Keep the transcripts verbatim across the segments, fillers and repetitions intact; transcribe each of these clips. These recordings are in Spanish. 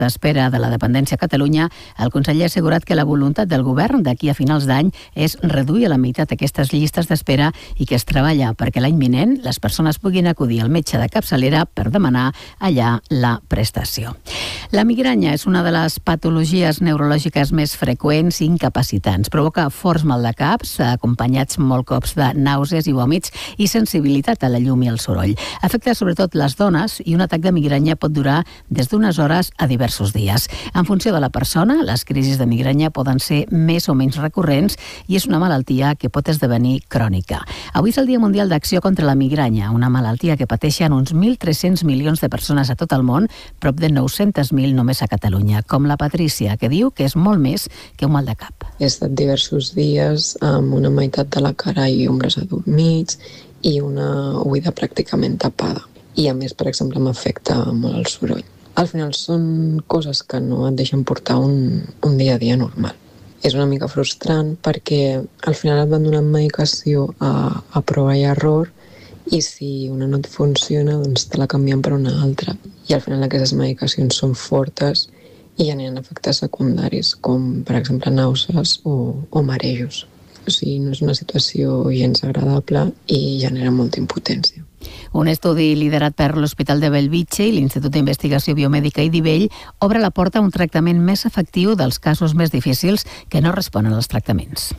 d'espera de la dependència a Catalunya, el conseller ha assegurat que la voluntat del govern d'aquí a finals d'any és reduir a la meitat aquestes llistes d'espera i que es treballa perquè l'any vinent les persones puguin acudir al metge de capçalera per demanar allà la prestació. La migranya és una de les patologies neurològiques més freqüents i incapacitants. Provoca forts maldecaps, acompanyats molt cops de nàusees i vòmits i sensibilitat a la llum i al soroll. Afecta sobretot les dones i un atac de migranya pot durar des d'unes hores a diversos dies. En funció de la persona, les crisis de migranya poden ser més o menys recurrents i és una malaltia que pot esdevenir crònica. Avui és el Dia Mundial d'Acció contra la Migranya, una malaltia que pateixen uns mil tres-cents milions de persones a tot el món, prop de nou-cents mil només a Catalunya, com la Patrícia, que diu que és molt més que un mal de cap. He estat diversos dies amb una meitat de la cara i ombres adormits i una oïda pràcticament tapada. I a més, per exemple, m'afecta molt el soroll. Al final són coses que no et deixen portar un, un dia a dia normal. És una mica frustrant perquè al final et van donant medicació a, a prova i error i si una no et funciona, doncs te la canvien per una altra. I al final aquestes medicacions són fortes i generen efectes secundaris, com per exemple nàusees o, o marejos. O sigui, no és una situació gens agradable i genera molta impotència. Un estudi liderat per l'Hospital de Bellvitge i l'Institut d'Investigació Biomèdica I D I B E L L obre la porta a un tractament més efectiu dels casos més difícils que no responen als tractaments.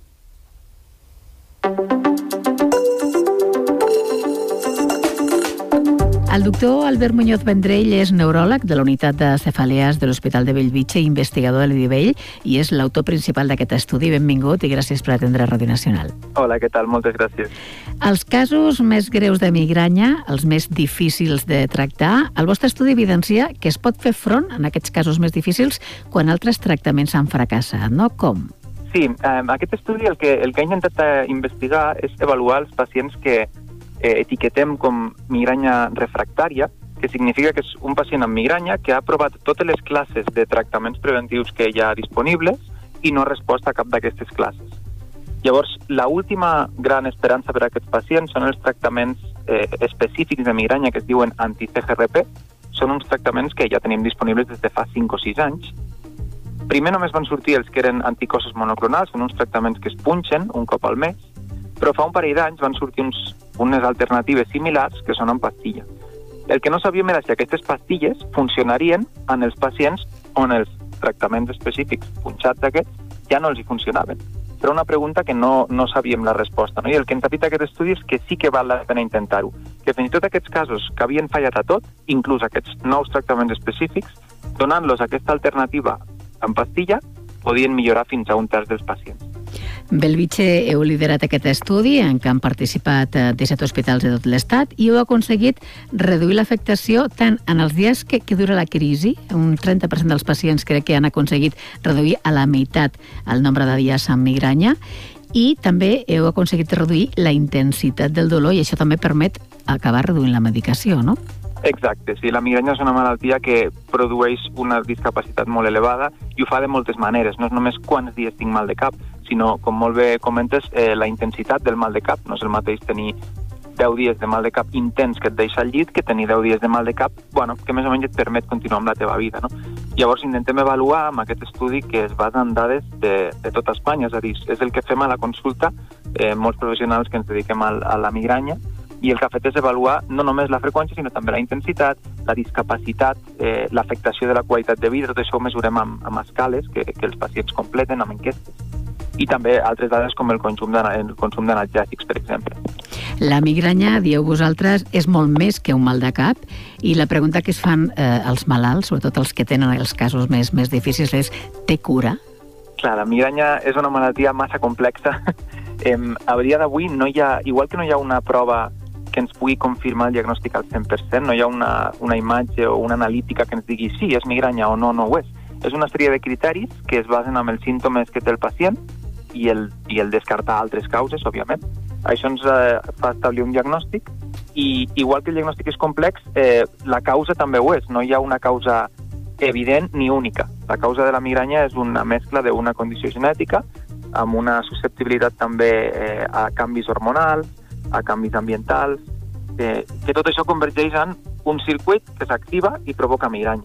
El doctor Albert Muñoz Vendrell és neuròleg de la unitat de cefalees de l'Hospital de Bellvitge i investigador de l'I D I B E L L i és l'autor principal d'aquest estudi. Benvingut i gràcies per atendre Ràdio Nacional. Hola, què tal? Moltes gràcies. Els casos més greus de migranya, els més difícils de tractar, el vostre estudi evidencia que es pot fer front en aquests casos més difícils quan altres tractaments han fracassat, no? Com? Sí, eh, aquest estudi el que, el que ha intentat eh, investigar és avaluar els pacients que eh, etiquetem com migranya refractària, que significa que és un pacient amb migranya que ha provat totes les classes de tractaments preventius que hi ha disponibles i no ha respost a cap d'aquestes classes. Llavors, l'última gran esperança per a aquests pacients són els tractaments eh, específics de migranya que es diuen anti-C G R P. Són uns tractaments que ja tenim disponibles des de fa cinc o sis anys. Primer només van sortir els que eren anticossos monoclonals, són uns tractaments que es punxen un cop al mes, però fa un parell d'anys van sortir uns, unes alternatives similars que són en pastilla. El que no sabíem era si aquestes pastilles funcionarien en els pacients on els tractaments específics punxats aquests ja no els hi funcionaven. Però una pregunta que no, no sabíem la resposta, no? I el que ens ha dit aquest estudi és que sí que val la pena intentar-ho, que fins i tot aquests casos que havien fallat a tot, inclús aquests nous tractaments específics, donant-los aquesta alternativa en pastilla, podien millorar fins a un terç dels pacients. Bellvitge heu liderat aquest estudi en què han participat disset hospitals de tot l'Estat i heu aconseguit reduir l'afectació tant en els dies que, que dura la crisi, un trenta per cent dels pacients crec que han aconseguit reduir a la meitat el nombre de dies amb migranya i també heu aconseguit reduir la intensitat del dolor i això també permet acabar reduint la medicació, no? Exacte, sí, la migranya és una malaltia que produeix una discapacitat molt elevada i ho fa de moltes maneres, no és només quants dies tinc mal de cap, sinó, com molt bé comentes, eh, la intensitat del mal de cap. No és el mateix tenir deu dies de mal de cap intens que et deixa al llit que tenir deu dies de mal de cap, bueno, que més o menys et permet continuar amb la teva vida, no? Llavors intentem avaluar amb aquest estudi que es basa en dades de, de tota Espanya, és a dir, és el que fem a la consulta, eh, molts professionals que ens dediquem a, a la migranya, i el que ha fet és avaluar no només la freqüència, sinó també la intensitat, la discapacitat, eh, l'afectació de la qualitat de vida, tot això ho mesurem amb, amb escales que, que els pacients completen, amb enquestes, i també altres dades com el consum d'analgèsics, per exemple. La migranya, dieu vosaltres, és molt més que un mal de cap i la pregunta que es fan eh, els malalts, sobretot els que tenen els casos més, més difícils, és: té cura? Clar, la migranya és una malaltia massa complexa. eh, a dia d'avui, no hi ha, igual que no hi ha una prova que ens pugui confirmar el diagnòstic al cent per cent, no hi ha una, una imatge o una analítica que ens digui sí, és migranya o no, no ho és. És una sèrie de criteris que es basen en els símptomes que té el pacient i el, i el descartar altres causes, òbviament. Això ens eh, fa establir un diagnòstic i, igual que el diagnòstic és complex, eh, la causa també ho és. No hi ha una causa evident ni única. La causa de la migranya és una mescla d'una condició genètica amb una susceptibilitat també eh, a canvis hormonals, a canvis ambientals, eh, que tot això convergeix en un circuit que s'activa i provoca migranya.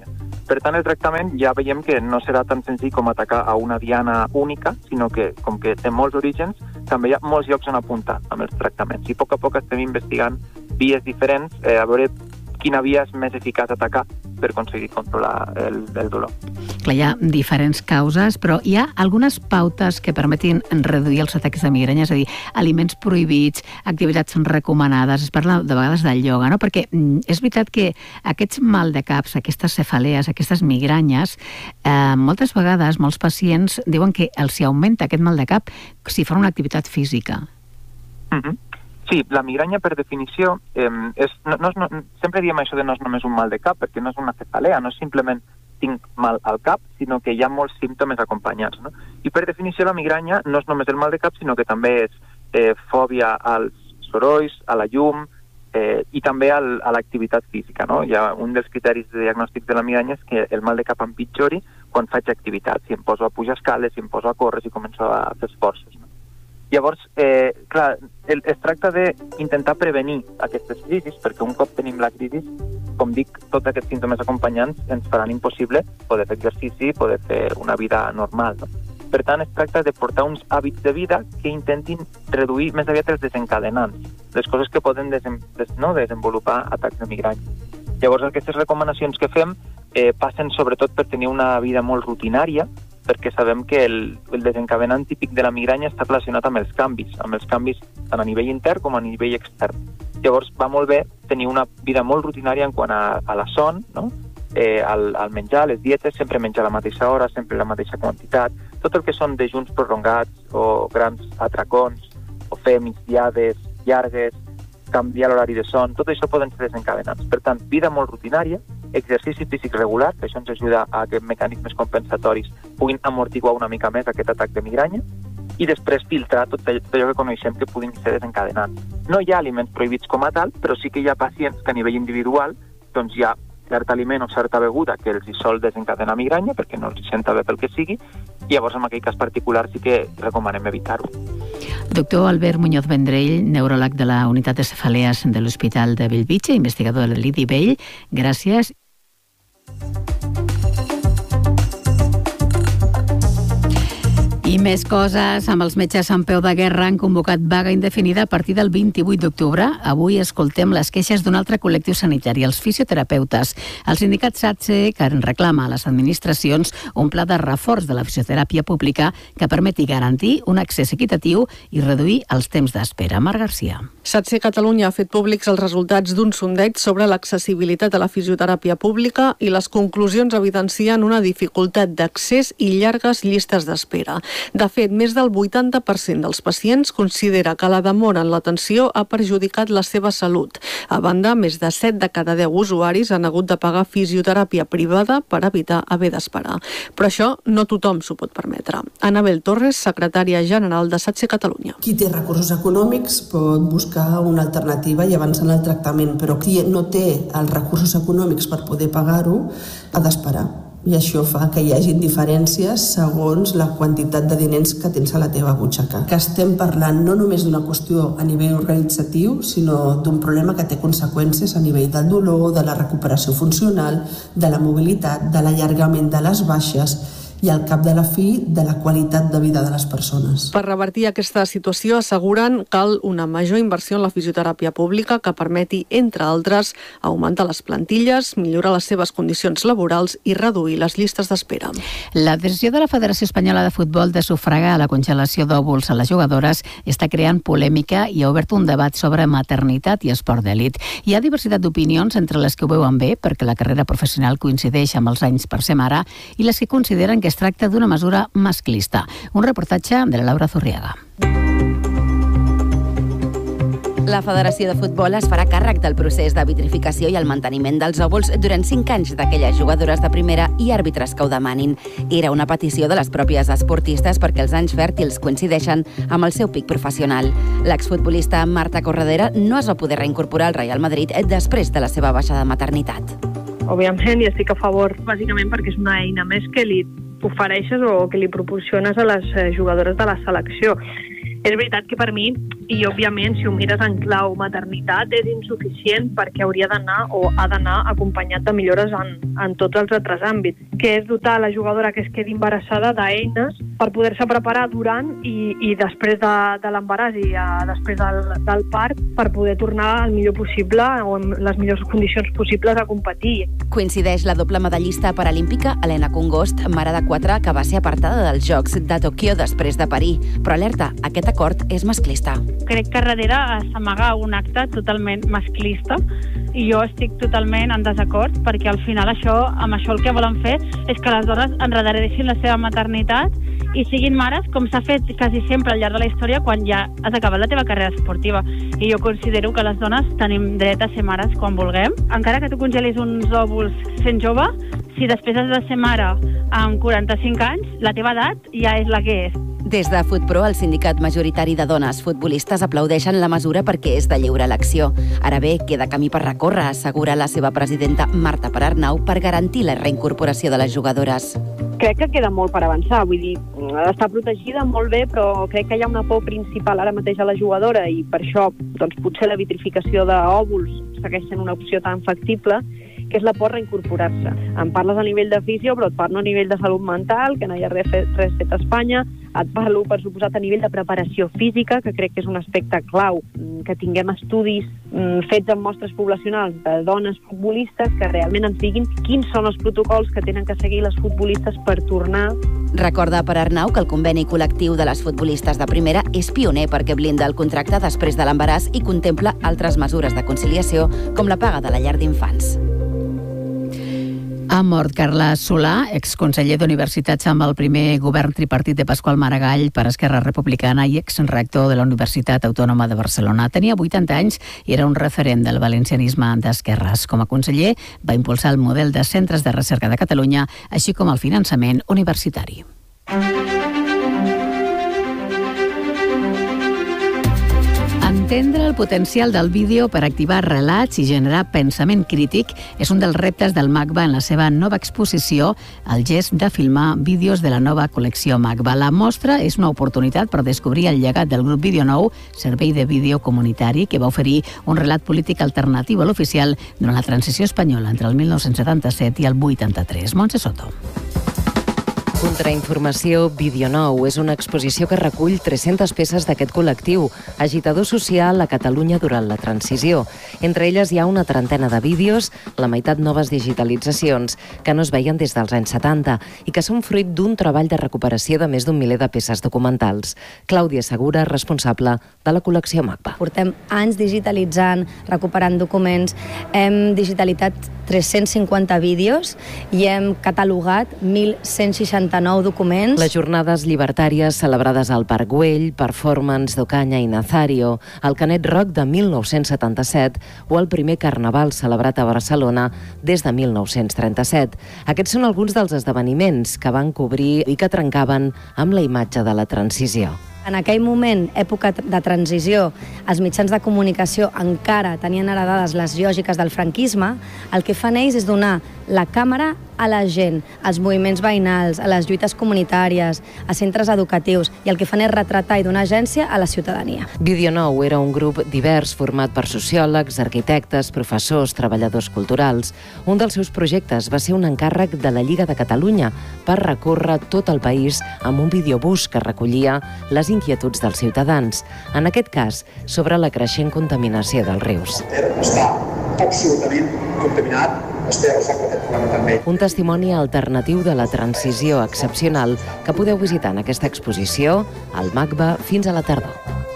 Per tant, el tractament ja veiem que no serà tan senzill com atacar a una diana única, sinó que, com que té molts orígens, també hi ha molts llocs on apuntar amb els tractaments. I a poc a poc estem investigant vies diferents, eh, a veure quina via és més eficaç atacar per aconseguir controlar el, el dolor. Clar, hi ha diferents causes, però hi ha algunes pautes que permetin reduir els atacs de migranya, és a dir, aliments prohibits, activitats recomanades, es parla de vegades del ioga, no? Perquè és veritat que aquests mal de caps, aquestes cefalees, aquestes migranyes, eh, moltes vegades molts pacients diuen que els hi augmenta aquest mal de cap si fan una activitat física. Mm-hmm. Sí, la migranya, per definició, eh, és, no, no, no, sempre diem això de no és només un mal de cap, perquè no és una cefalea, no és simplement tinc mal al cap, sinó que hi ha molts símptomes acompanyats, no? I per definició la migranya no és només el mal de cap, sinó que també és eh, fòbia als sorolls, a la llum eh, i també al, a l'activitat física, no? Hi ha un dels criteris de diagnòstic de la migranya és que el mal de cap empitjori quan faig activitat, si em poso a pujar escales, si em poso a córrer, si començo a fer esforços, no? Llavors, eh, clar, el, es tracta d'intentar prevenir aquestes crisis, perquè un cop tenim la crisi, com dic, tots aquests símptomes acompanyants ens faran impossible poder fer exercici, poder fer una vida normal, no? Per tant, es tracta de portar uns hàbits de vida que intentin reduir més aviat els desencadenants, les coses que poden desem, des, no, desenvolupar atacs de migranya. Llavors, aquestes recomanacions que fem eh, passen sobretot per tenir una vida molt rutinària, perquè sabem que el, el desencadenant típic de la migranya està relacionat amb els canvis, amb els canvis tant a nivell intern com a nivell extern. Llavors va molt bé tenir una vida molt rutinària en quant a, a la son, no? eh, al, al menjar, les dietes, sempre menjar a la mateixa hora, sempre la mateixa quantitat, tot el que són dejuns prolongats o grans atracons, o fer migdiades llargues, canviar l'horari de son, tot això poden ser desencadenants. Per tant, vida molt rutinària, exercici físic regular, que això ens ajuda a que mecanismes compensatoris puguin amortiguar una mica més aquest atac de migranya, i després filtrar tot allò, tot allò que coneixem que puguin ser desencadenants. No hi ha aliments prohibits com a tal, però sí que hi ha pacients que a nivell individual doncs hi ha cert aliment o certa beguda que els hi sol desencadenar migranya perquè no els hi senta bé pel que sigui, i llavors en aquell cas particular sí que recomanem evitar-ho. Doctor Albert Muñoz Vendrell, neuròleg de la Unitat de Cefalees de l'Hospital de Bellvitge, investigador de l'I D I Vell, gràcies. I més coses, amb els metges en peu de guerra han convocat vaga indefinida a partir del vint-i-vuit d'octubre. Avui escoltem les queixes d'un altre col·lectiu sanitari, els fisioterapeutes. El sindicat SATSE, que reclama a les administracions un pla de reforç de la fisioteràpia pública que permeti garantir un accés equitatiu i reduir els temps d'espera. Marc Garcia. SATSE Catalunya ha fet públics els resultats d'un sondeig sobre l'accessibilitat a la fisioteràpia pública i les conclusions evidencien una dificultat d'accés i llargues llistes d'espera. De fet, més del vuitanta per cent dels pacients considera que la demora en l'atenció ha perjudicat la seva salut. A banda, més de set de cada deu usuaris han hagut de pagar fisioteràpia privada per evitar haver d'esperar. Però això no tothom s'ho pot permetre. Anabel Torres, secretària general de SATSE Catalunya. Qui té recursos econòmics pot buscar una alternativa i avançar en el tractament, però qui no té els recursos econòmics per poder pagar-ho ha d'esperar. I això fa que hi hagi diferències segons la quantitat de diners que tens a la teva butxaca. Que estem parlant no només d'una qüestió a nivell organitzatiu, sinó d'un problema que té conseqüències a nivell del dolor, de la recuperació funcional, de la mobilitat, de l'allargament de les baixes i al cap de la fi de la qualitat de vida de les persones. Per revertir aquesta situació asseguren cal una major inversió en la fisioteràpia pública que permeti, entre altres, augmentar les plantilles, millorar les seves condicions laborals i reduir les llistes d'espera. La decisió de la Federació Espanyola de Futbol de sufragar la congelació d'òvuls a les jugadores està creant polèmica i ha obert un debat sobre maternitat i esport d'elit. Hi ha diversitat d'opinions entre les que ho veuen bé perquè la carrera professional coincideix amb els anys per ser mare i les que consideren que es tracta d'una mesura masclista. Un reportatge de la Laura Zurriaga. La Federació de Futbol es farà càrrec del procés de vitrificació i el manteniment dels òvuls durant cinc anys d'aquelles jugadores de primera i àrbitres que ho demanin. Era una petició de les pròpies esportistes perquè els anys fèrtils coincideixen amb el seu pic professional. L'exfutbolista Marta Corredera no es va poder reincorporar al Real Madrid després de la seva baixa de maternitat. Òbviament, i estic a favor, bàsicament perquè és una eina més que li ofereixes o que li proporciones a les jugadores de la selecció. És veritat que per mi, i òbviament si ho mires en clau maternitat, és insuficient perquè hauria d'anar o ha d'anar acompanyat de millores en, en tots els altres àmbits, que és dotar la jugadora que es quedi embarassada d'eines per poder-se preparar durant i, i després de, de l'embaràs i a, després del, del part per poder tornar el millor possible o en les millors condicions possibles a competir. Coincideix la doble medallista paralímpica Helena Congost, mare de quatre, que va ser apartada dels Jocs de Tòquio després de parir. Però alerta, aquest acord és masclista. Crec que darrere s'amaga un acte totalment masclista i jo estic totalment en desacord perquè al final això, amb això el que volen fer és que les dones endarrerissin la seva maternitat i siguin mares com s'ha fet quasi sempre al llarg de la història quan ja has acabat la teva carrera esportiva. I jo considero que les dones tenim dret a ser mares quan vulguem. Encara que tu congelis uns òvuls sent jove, si després has de ser mare amb quaranta-cinc anys, la teva edat ja és la que és. Des de FutPro, el sindicat majoritari de dones futbolistes aplaudeixen la mesura perquè és de lliure elecció. Ara bé, queda camí per recórrer, assegura la seva presidenta Marta Perarnau, per garantir la reincorporació de les jugadores. Crec que queda molt per avançar, vull dir, està protegida molt bé, però crec que hi ha una por principal ara mateix a la jugadora i per això doncs, potser la vitrificació d'òvuls segueix sent una opció tan factible, que és la por reincorporar-se. Em parles a nivell de fisio, però et parlo a nivell de salut mental, que no hi ha res fet, res fet a Espanya, et parlo, per suposat, a nivell de preparació física, que crec que és un aspecte clau, que tinguem estudis fets amb mostres poblacionals de dones futbolistes que realment ens diguin quins són els protocols que tenen que seguir les futbolistes per tornar. Recorda per Arnau que el conveni col·lectiu de les futbolistes de primera és pioner perquè blinda el contracte després de l'embaràs i contempla altres mesures de conciliació com la paga de la llar d'infants. Ha mort Carles Solà, exconseller d'Universitats amb el primer govern tripartit de Pasqual Maragall per Esquerra Republicana i exrector de la Universitat Autònoma de Barcelona. Tenia vuitanta anys i era un referent del valencianisme d'esquerres. Com a conseller va impulsar el model de centres de recerca de Catalunya, així com el finançament universitari. Entendre el potencial del vídeo per activar relats i generar pensament crític és un dels reptes del MACBA en la seva nova exposició, el gest de filmar vídeos de la nova col·lecció MACBA. La mostra és una oportunitat per descobrir el llegat del grup Vídeo Nou, servei de vídeo comunitari que va oferir un relat polític alternatiu a l'oficial durant la transició espanyola entre el mil nou-cents setanta-set i el vuitanta-tres. Montse Soto. Contrainformació Vídeo Nou és una exposició que recull tres-centes peces d'aquest col·lectiu, agitador social a Catalunya durant la transició. Entre elles hi ha una trentena de vídeos, la meitat noves digitalitzacions, que no es veien des dels anys setanta i que són fruit d'un treball de recuperació de més d'un miler de peces documentals. Clàudia Segura, responsable de la col·lecció MACBA. Portem anys digitalitzant, recuperant documents, hem digitalitzat tres-cents cinquanta vídeos i hem catalogat mil cent seixanta-nou documents. Les jornades llibertàries celebrades al Parc Güell, Performance d'Ocaña i Nazario, el Canet Rock de mil nou-cents setanta-set o el primer carnaval celebrat a Barcelona des de mil nou-cents trenta-set. Aquests són alguns dels esdeveniments que van cobrir i que trencaven amb la imatge de la transició. En aquell moment, època de transició, els mitjans de comunicació encara tenien heredades les lògiques del franquisme, el que fan ells és donar la càmera a la gent, als moviments veïnals, a les lluites comunitàries, a centres educatius, i el que fan és retratar i donar agència a la ciutadania. Vídeo Nou era un grup divers format per sociòlegs, arquitectes, professors, treballadors culturals. Un dels seus projectes va ser un encàrrec de la Lliga de Catalunya per recórrer tot el país amb un videobús que recollia les inquietuds dels ciutadans, en aquest cas sobre la creixent contaminació dels rius. Està absolutament contaminat. Un testimoni alternatiu de la transició excepcional que podeu visitar en aquesta exposició al MACBA fins a la tardor.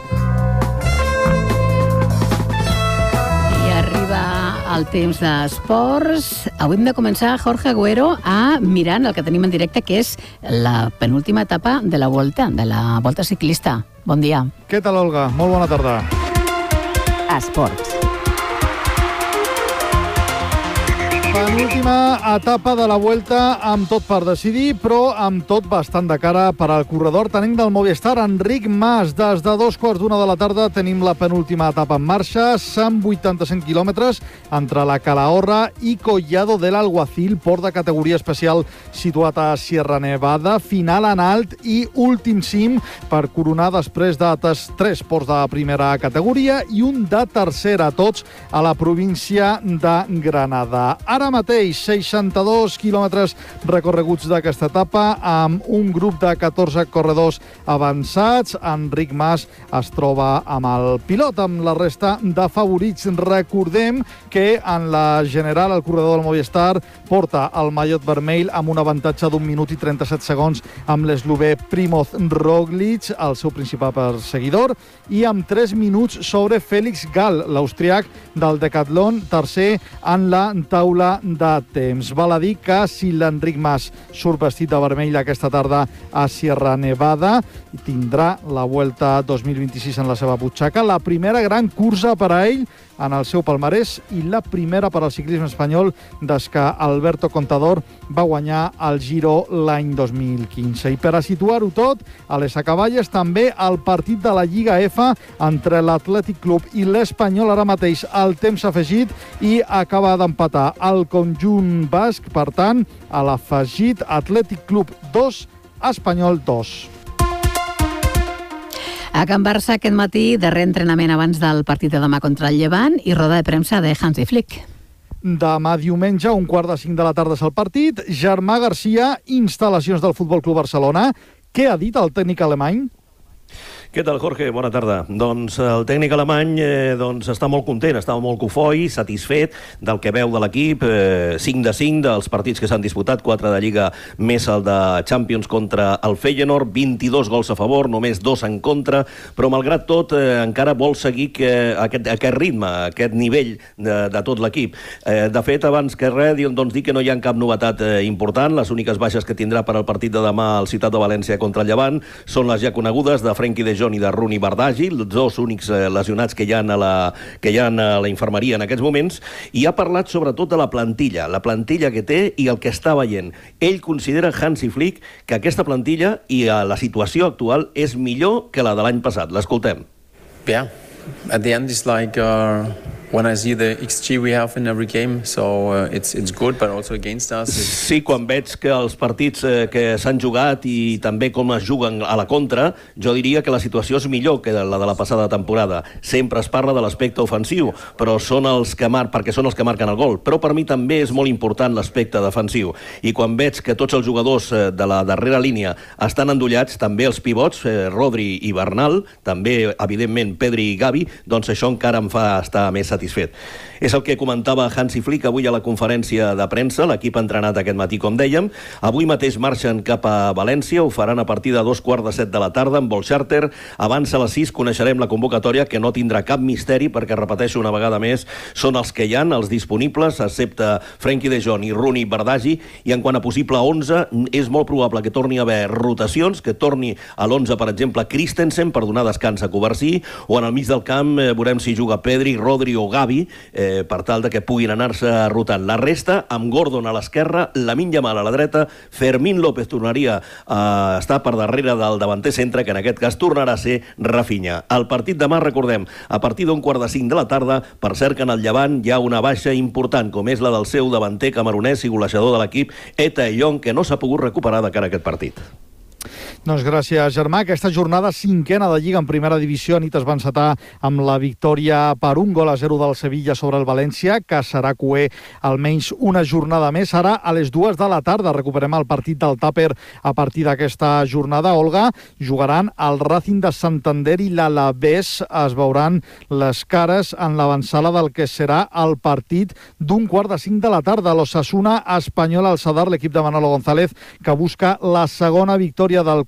I arriba el temps d'esports. Avui hem de començar, Jorge Agüero, a mirant el que tenim en directe, que és la penúltima etapa de la Volta, de la Volta ciclista. Bon dia. Què tal, Olga? Molt bona tarda. Esports. Penúltima etapa de la Vuelta amb tot per decidir, però amb tot bastant de cara per al corredor tenent del Movistar, Enric Mas. Des de dos quarts d'una de la tarda tenim la penúltima etapa en marxa, cent vuitanta-cinc quilòmetres entre la Calahorra i Collado del Alguacil, port de categoria especial situat a Sierra Nevada, final en alt i últim cim per coronar després de tres ports de primera categoria i un de tercera, tots a la província de Granada. Ara mateix, seixanta-dos quilòmetres recorreguts d'aquesta etapa amb un grup de catorze corredors avançats. Enric Mas es troba amb el pilot, amb la resta de favorits. Recordem que en la general el corredor del Movistar porta el mallot vermell amb un avantatge d'un minut i trenta-set segons amb l'eslovè Primoz Roglic, el seu principal perseguidor, i amb tres minuts sobre Félix Gall, l'austriac del Decathlon, tercer en la taula de temps. Val a dir que si l'Enric Mas surt vestit de vermell aquesta tarda a Sierra Nevada, tindrà la Vuelta dos mil vint-i-sis en la seva butxaca, la primera gran cursa per a ell en el seu palmarès i la primera per al ciclisme espanyol des que Alberto Contador va guanyar el Giro l'any dos mil quinze. I per a situar-ho tot, a les acaballes també el partit de la Lliga F entre l'Atlètic Club i l'Espanyol. Ara mateix el temps afegit i acaba d'empatar el conjunt basc. Per tant, a l'afegit, Atlètic Club dos, Espanyol dos. A Can Barça aquest matí, darrer entrenament abans del partit de demà contra el Llevant i roda de premsa de Hansi Flick. Demà diumenge, un quart de cinc de la tarda és el partit. Germà Garcia, instal·lacions del Futbol Club Barcelona. Què ha dit el tècnic alemany? Què tal, Jorge? Bona tarda. Doncs el tècnic alemany eh, doncs, està molt content, està molt cofoi, satisfet del que veu de l'equip. Eh, cinc de cinc dels partits que s'han disputat, quatre de Lliga més el de Champions contra el Feyenoord, vint-i-dos gols a favor, només dos en contra, però malgrat tot eh, encara vol seguir que, aquest, aquest ritme, aquest nivell de, de tot l'equip. Eh, de fet, abans que res, doncs, dir que no hi ha cap novetat eh, important. Les úniques baixes que tindrà per al partit de demà al Ciutat de València contra el Llevant són les ja conegudes de Frenkie de Jong i de Rooney Bardghji, els dos únics eh, lesionats que hi ha a la, que hi ha a la infermeria en aquests moments, i ha parlat sobretot de la plantilla, la plantilla que té i el que està veient. Ell considera, Hansi Flick, que aquesta plantilla i eh, la situació actual és millor que la de l'any passat. L'escoltem. Yeah, at the end it's like uh, when I see the X G we have in every game, so uh, it's it's good, but also against us. It's... Sí, quan veig que els partits eh, que s'han jugat i també com es juguen a la contra, jo diria que la situació és millor que la de la passada temporada. Sempre es parla de l'aspecte ofensiu, però són els que mar... perquè són els que marquen el gol. Però per mi també és molt important l'aspecte defensiu. I quan veig que tots els jugadors eh, de la darrera línia estan endollats, també els pivots, eh, Rodri i Bernal, també, evidentment, Pedri i Gavi, doncs això encara em fa estar més satisfet. És el que comentava Hansi Flick avui a la conferència de premsa. L'equip ha entrenat aquest matí, com dèiem. Avui mateix marxen cap a València, ho faran a partir de dos quarts de set de la tarda amb vol xàrter. Abans a les sis coneixerem la convocatòria, que no tindrà cap misteri perquè, repeteixo una vegada més, són els que hi han, els disponibles, excepte Frenkie de Jong i Rooney Bardghji, i en quant a possible onze, és molt probable que torni a haver rotacions, que torni a l'onze, per exemple, Christensen per donar descans a Covarsí, o en el mig del camp eh, veurem si juga Pedri, Rodri o Gavi, eh, per tal de que puguin anar-se rotant. La resta, amb Gordon a l'esquerra, Lamine Yamal a la dreta, Fermín López tornaria a estar per darrere del davanter centre, que en aquest cas tornarà a ser Rafinha. El partit demà, recordem, a partir d'un quart de cinc de la tarda, per cert que en el Llevant hi ha una baixa important, com és la del seu davanter camerunès i golejador de l'equip, Eta Eyong, que no s'ha pogut recuperar de cara a aquest partit. Doncs gràcies, Germà. Aquesta jornada cinquena de Lliga en primera divisió, nit es va encetar amb la victòria per un gol a zero del Sevilla sobre el València, que serà cuer almenys una jornada més. Ara, a les dues de la tarda, recuperem el partit del Tàper a partir d'aquesta jornada. Olga, jugaran el Racing de Santander i l'Alavés. Es veuran les cares en l'avançada del que serà el partit d'un quart de cinc de la tarda. L'Osasuna Espanyol al Sadar, l'equip de Manolo González, que busca la segona victòria del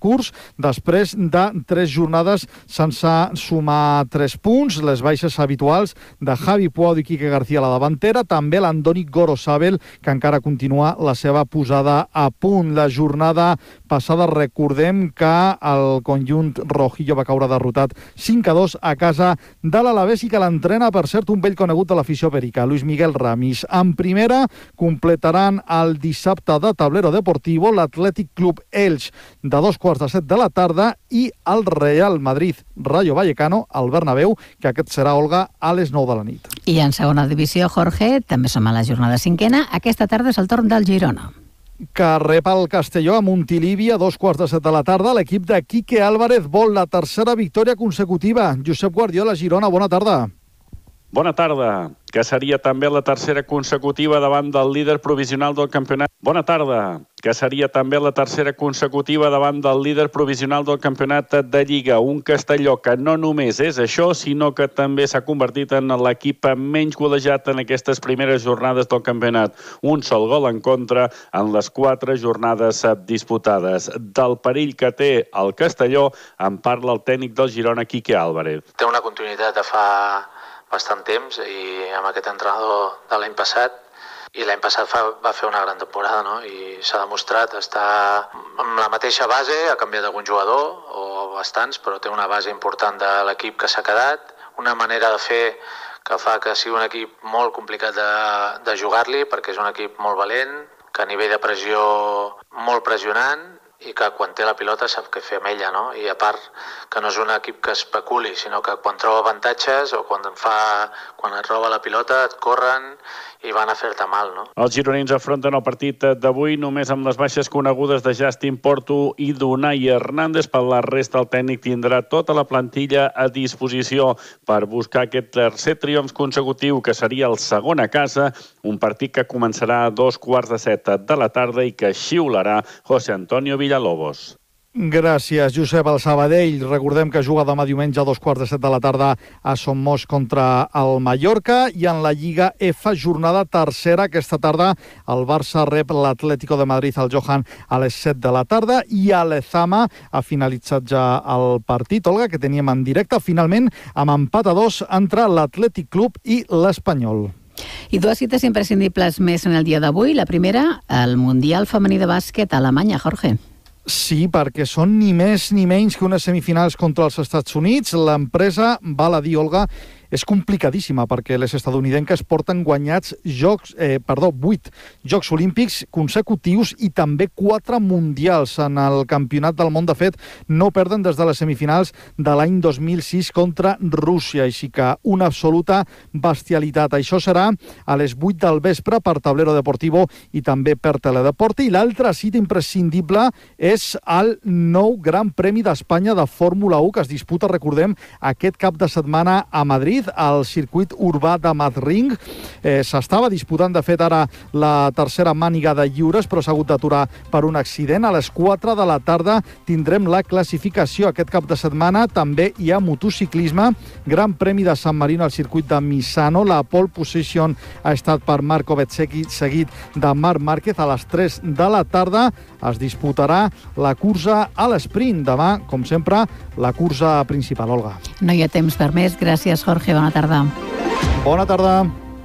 curs després de tres jornades sense sumar tres punts. Les baixes habituals de Javi Puado i Quique García a la davantera, també l'Andoni Gorosabel, que encara continua la seva posada a punt. La jornada passada recordem que el conjunt rojillo va caure derrotat cinc a dos a casa de l'Alavés i que l'entrena, per cert, un vell conegut de l'afició perica, Luis Miguel Ramis. En primera completaran el dissabte de Tablero Deportivo l'Atlètic Club Elx de dos quarts de set de la tarda i el Real Madrid Rayo Vallecano al Bernabéu, que aquest serà, Olga, a les nou de la nit. I en segona divisió, Jorge, també som a la jornada cinquena. Aquesta tarda és el torn del Girona, que rep el Castelló a Montilivi a dos quarts de set de la tarda. L'equip de Quique Álvarez vol la tercera victòria consecutiva. Josep Guardiola, Girona, bona tarda. Bona tarda, que seria també la tercera consecutiva davant del líder provisional del campionat. Bona tarda, que seria també la tercera consecutiva davant del líder provisional del campionat de Lliga. Un Castelló que no només és això, sinó que també s'ha convertit en l'equip menys golejat en aquestes primeres jornades del campionat. Un sol gol en contra en les quatre jornades disputades. Del perill que té el Castelló en parla el tècnic del Girona, Quique Álvarez. Té una continuïtat de fa bastant temps i amb aquest entrenador de l'any passat, i l'any passat fa, va fer una gran temporada, no? I s'ha demostrat estar amb la mateixa base, ha canviat algun jugador o bastants, però té una base important de l'equip que s'ha quedat, una manera de fer que fa que sigui un equip molt complicat de, de jugar-li, perquè és un equip molt valent, que a nivell de pressió molt pressionant, i que quan té la pilota sap què fer amb ella, no? I a part que no és un equip que especuli, sinó que quan troba avantatges o quan, fa, quan et roba la pilota et corren i van a fer-te mal, no? Els gironins afronten el partit d'avui només amb les baixes conegudes de Justin Porto i d'Unai Hernández. Per la resta, el tècnic tindrà tota la plantilla a disposició per buscar aquest tercer triomf consecutiu, que seria el segon a casa, un partit que començarà a dos quarts de set de la tarda i que xiularà José Antonio Villalobos. Gràcies, Josep. El Sabadell, recordem que juga demà diumenge a dos quarts de set de la tarda a Somos contra el Mallorca, i en la Lliga F, jornada tercera, aquesta tarda el Barça rep l'Atlético de Madrid al Johan a les set de la tarda, i a l'Ezama ha finalitzat ja el partit, Olga, que teníem en directe, finalment amb empat a dos entre l'Atlètic Club i l'Espanyol. I dues cites imprescindibles més en el dia d'avui. La primera, el Mundial femení de bàsquet a Alemanya, Jorge. Sí, perquè són ni més ni menys que unes semifinals contra els Estats Units. L'empresa, val a dir, Olga, és complicadíssima perquè les estadounidenques porten guanyats jocs, eh, perdó, vuit Jocs Olímpics consecutius i també quatre mundials en el Campionat del Món. De fet, no perden des de les semifinals de l'any dos mil sis contra Rússia, així que una absoluta bestialitat. Això serà a les vuit del vespre per Tablero Deportivo i també per Teledeporte. I l'altra cita imprescindible és el nou Gran Premi d'Espanya de Fórmula u, que es disputa, recordem, aquest cap de setmana a Madrid, al circuit urbà de Madrid. Eh, S'estava disputant, de fet, ara la tercera màniga de lliures, però s'ha hagut d'aturar per un accident. A les quatre de la tarda tindrem la classificació. Aquest cap de setmana també hi ha motociclisme, Gran Premi de San Marino al circuit de Misano. La pole position ha estat per Marco Bezzecchi, seguit de Marc Márquez. A les tres de la tarda es disputarà la cursa a l'esprint. Demà, com sempre, la cursa principal, Olga. No hi ha temps per més. Gràcies, Jorge. Bona tarda. Bona tarda.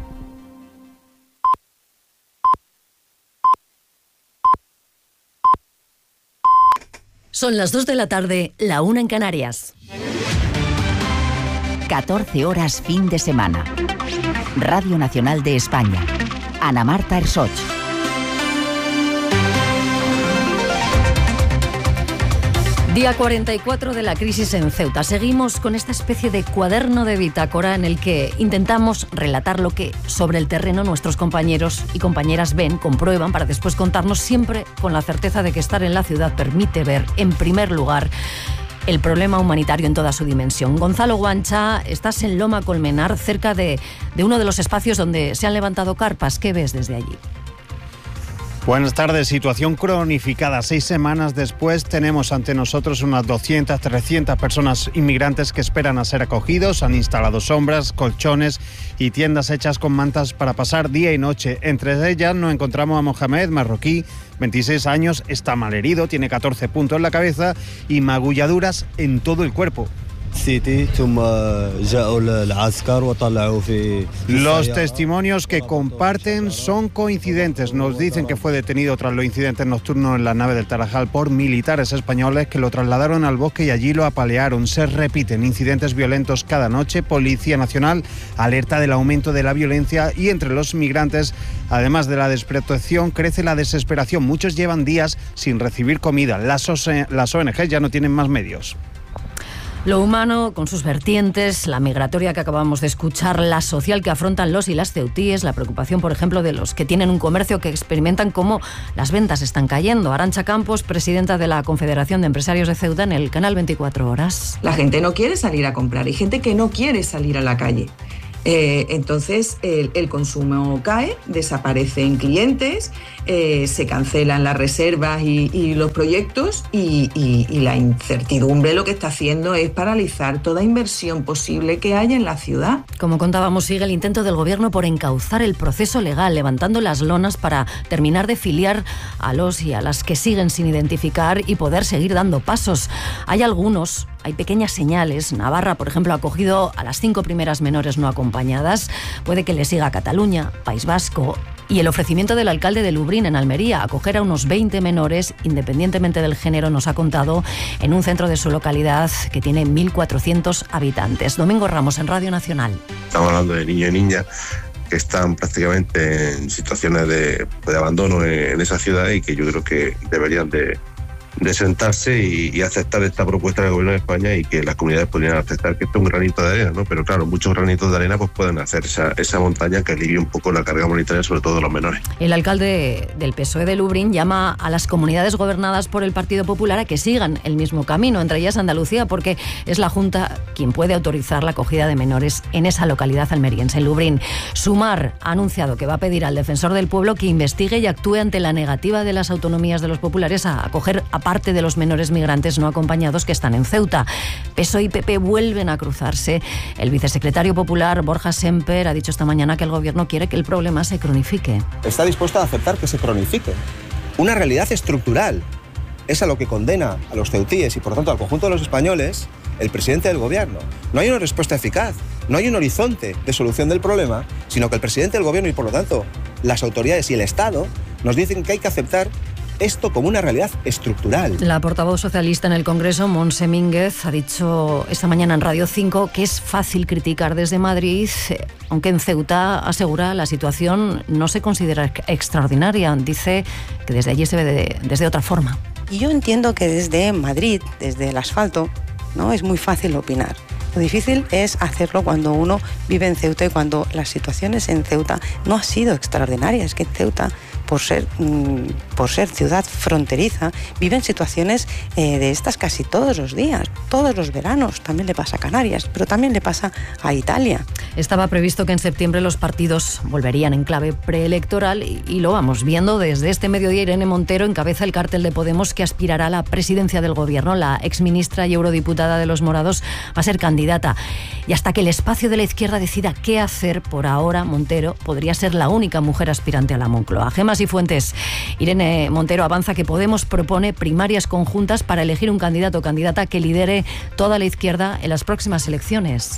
Son las dos de la tarde, la una en Canarias. catorce horas fin de semana. Radio Nacional de España. Ana Marta Ersoch. Día cuarenta y cuatro de la crisis en Ceuta. Seguimos con esta especie de cuaderno de bitácora en el que intentamos relatar lo que sobre el terreno nuestros compañeros y compañeras ven, comprueban, para después contarnos, siempre con la certeza de que estar en la ciudad permite ver, en primer lugar, el problema humanitario en toda su dimensión. Gonzalo Guancha, estás en Loma Colmenar, cerca de, de uno de los espacios donde se han levantado carpas. ¿Qué ves desde allí? Buenas tardes. Situación cronificada. Seis semanas después tenemos ante nosotros unas doscientas, trescientas personas inmigrantes que esperan a ser acogidos. Han instalado sombras, colchones y tiendas hechas con mantas para pasar día y noche. Entre ellas nos encontramos a Mohamed, marroquí, veintiséis años, está malherido, tiene catorce puntos en la cabeza y magulladuras en todo el cuerpo. Los testimonios que comparten son coincidentes. Nos dicen que fue detenido tras los incidentes nocturnos en la nave del Tarajal por militares españoles que lo trasladaron al bosque y allí lo apalearon. Se repiten incidentes violentos cada noche. Policía Nacional alerta del aumento de la violencia y entre los migrantes, además de la desprotección, crece la desesperación. Muchos llevan días sin recibir comida. Las O N G ya no tienen más medios. Lo humano, con sus vertientes, la migratoria que acabamos de escuchar, la social que afrontan los y las ceutíes, la preocupación, por ejemplo, de los que tienen un comercio que experimentan cómo las ventas están cayendo. Arantxa Campos, presidenta de la Confederación de Empresarios de Ceuta, en el canal veinticuatro horas. La gente no quiere salir a comprar, hay gente que no quiere salir a la calle. Eh, entonces el, el consumo cae, desaparecen clientes, eh, se cancelan las reservas y, y los proyectos y, y, y la incertidumbre lo que está haciendo es paralizar toda inversión posible que haya en la ciudad. Como contábamos, sigue el intento del Gobierno por encauzar el proceso legal, levantando las lonas para terminar de filiar a los y a las que siguen sin identificar y poder seguir dando pasos. Hay algunos, hay pequeñas señales. Navarra, por ejemplo, ha acogido a las cinco primeras menores no acompañadas. Puede que le siga Cataluña, País Vasco. Y el ofrecimiento del alcalde de Lubriñ, en Almería, acoger a unos veinte menores, independientemente del género, nos ha contado, en un centro de su localidad que tiene mil cuatrocientos habitantes. Domingo Ramos, en Radio Nacional. Estamos hablando de niños y niñas que están prácticamente en situaciones de, de abandono en, en esa ciudad y que yo creo que deberían de... de sentarse y, y aceptar esta propuesta del Gobierno de España y que las comunidades podrían aceptar que esto es un granito de arena, ¿no? Pero claro, muchos granitos de arena pues pueden hacer esa, esa montaña que alivie un poco la carga monetaria, sobre todo de los menores. El alcalde del P S O E de Lubriñ llama a las comunidades gobernadas por el Partido Popular a que sigan el mismo camino, entre ellas Andalucía, porque es la Junta quien puede autorizar la acogida de menores en esa localidad almeriense, en Lubriñ. Sumar ha anunciado que va a pedir al Defensor del Pueblo que investigue y actúe ante la negativa de las autonomías de los populares a acoger a parte de los menores migrantes no acompañados que están en Ceuta. P S O E y P P vuelven a cruzarse. El vicesecretario popular, Borja Semper, ha dicho esta mañana que el Gobierno quiere que el problema se cronifique. Está dispuesto a aceptar que se cronifique. Una realidad estructural. Es a lo que condena a los ceutíes y, por tanto, al conjunto de los españoles el presidente del Gobierno. No hay una respuesta eficaz, no hay un horizonte de solución del problema, sino que el presidente del Gobierno y, por lo tanto, las autoridades y el Estado nos dicen que hay que aceptar esto como una realidad estructural. La portavoz socialista en el Congreso, Montse Mínguez, ha dicho esta mañana en Radio cinco que es fácil criticar desde Madrid, aunque en Ceuta, asegura, la situación no se considera extraordinaria. Dice que desde allí se ve de, desde otra forma. Y yo entiendo que desde Madrid, desde el asfalto, ¿no?, es muy fácil opinar. Lo difícil es hacerlo cuando uno vive en Ceuta y cuando las situaciones en Ceuta no han sido extraordinarias. Es que en Ceuta, por ser, por ser ciudad fronteriza, viven situaciones eh, de estas casi todos los días, todos los veranos. También le pasa a Canarias, pero también le pasa a Italia. Estaba previsto que en septiembre los partidos volverían en clave preelectoral y, y lo vamos viendo. Desde este mediodía, Irene Montero encabeza el cartel de Podemos que aspirará a la presidencia del Gobierno. La exministra y eurodiputada de Los Morados va a ser candidata. Y hasta que el espacio de la izquierda decida qué hacer, por ahora Montero podría ser la única mujer aspirante a la Moncloa. Gemas y Fuentes. Irene Montero avanza que Podemos propone primarias conjuntas para elegir un candidato o candidata que lidere toda la izquierda en las próximas elecciones.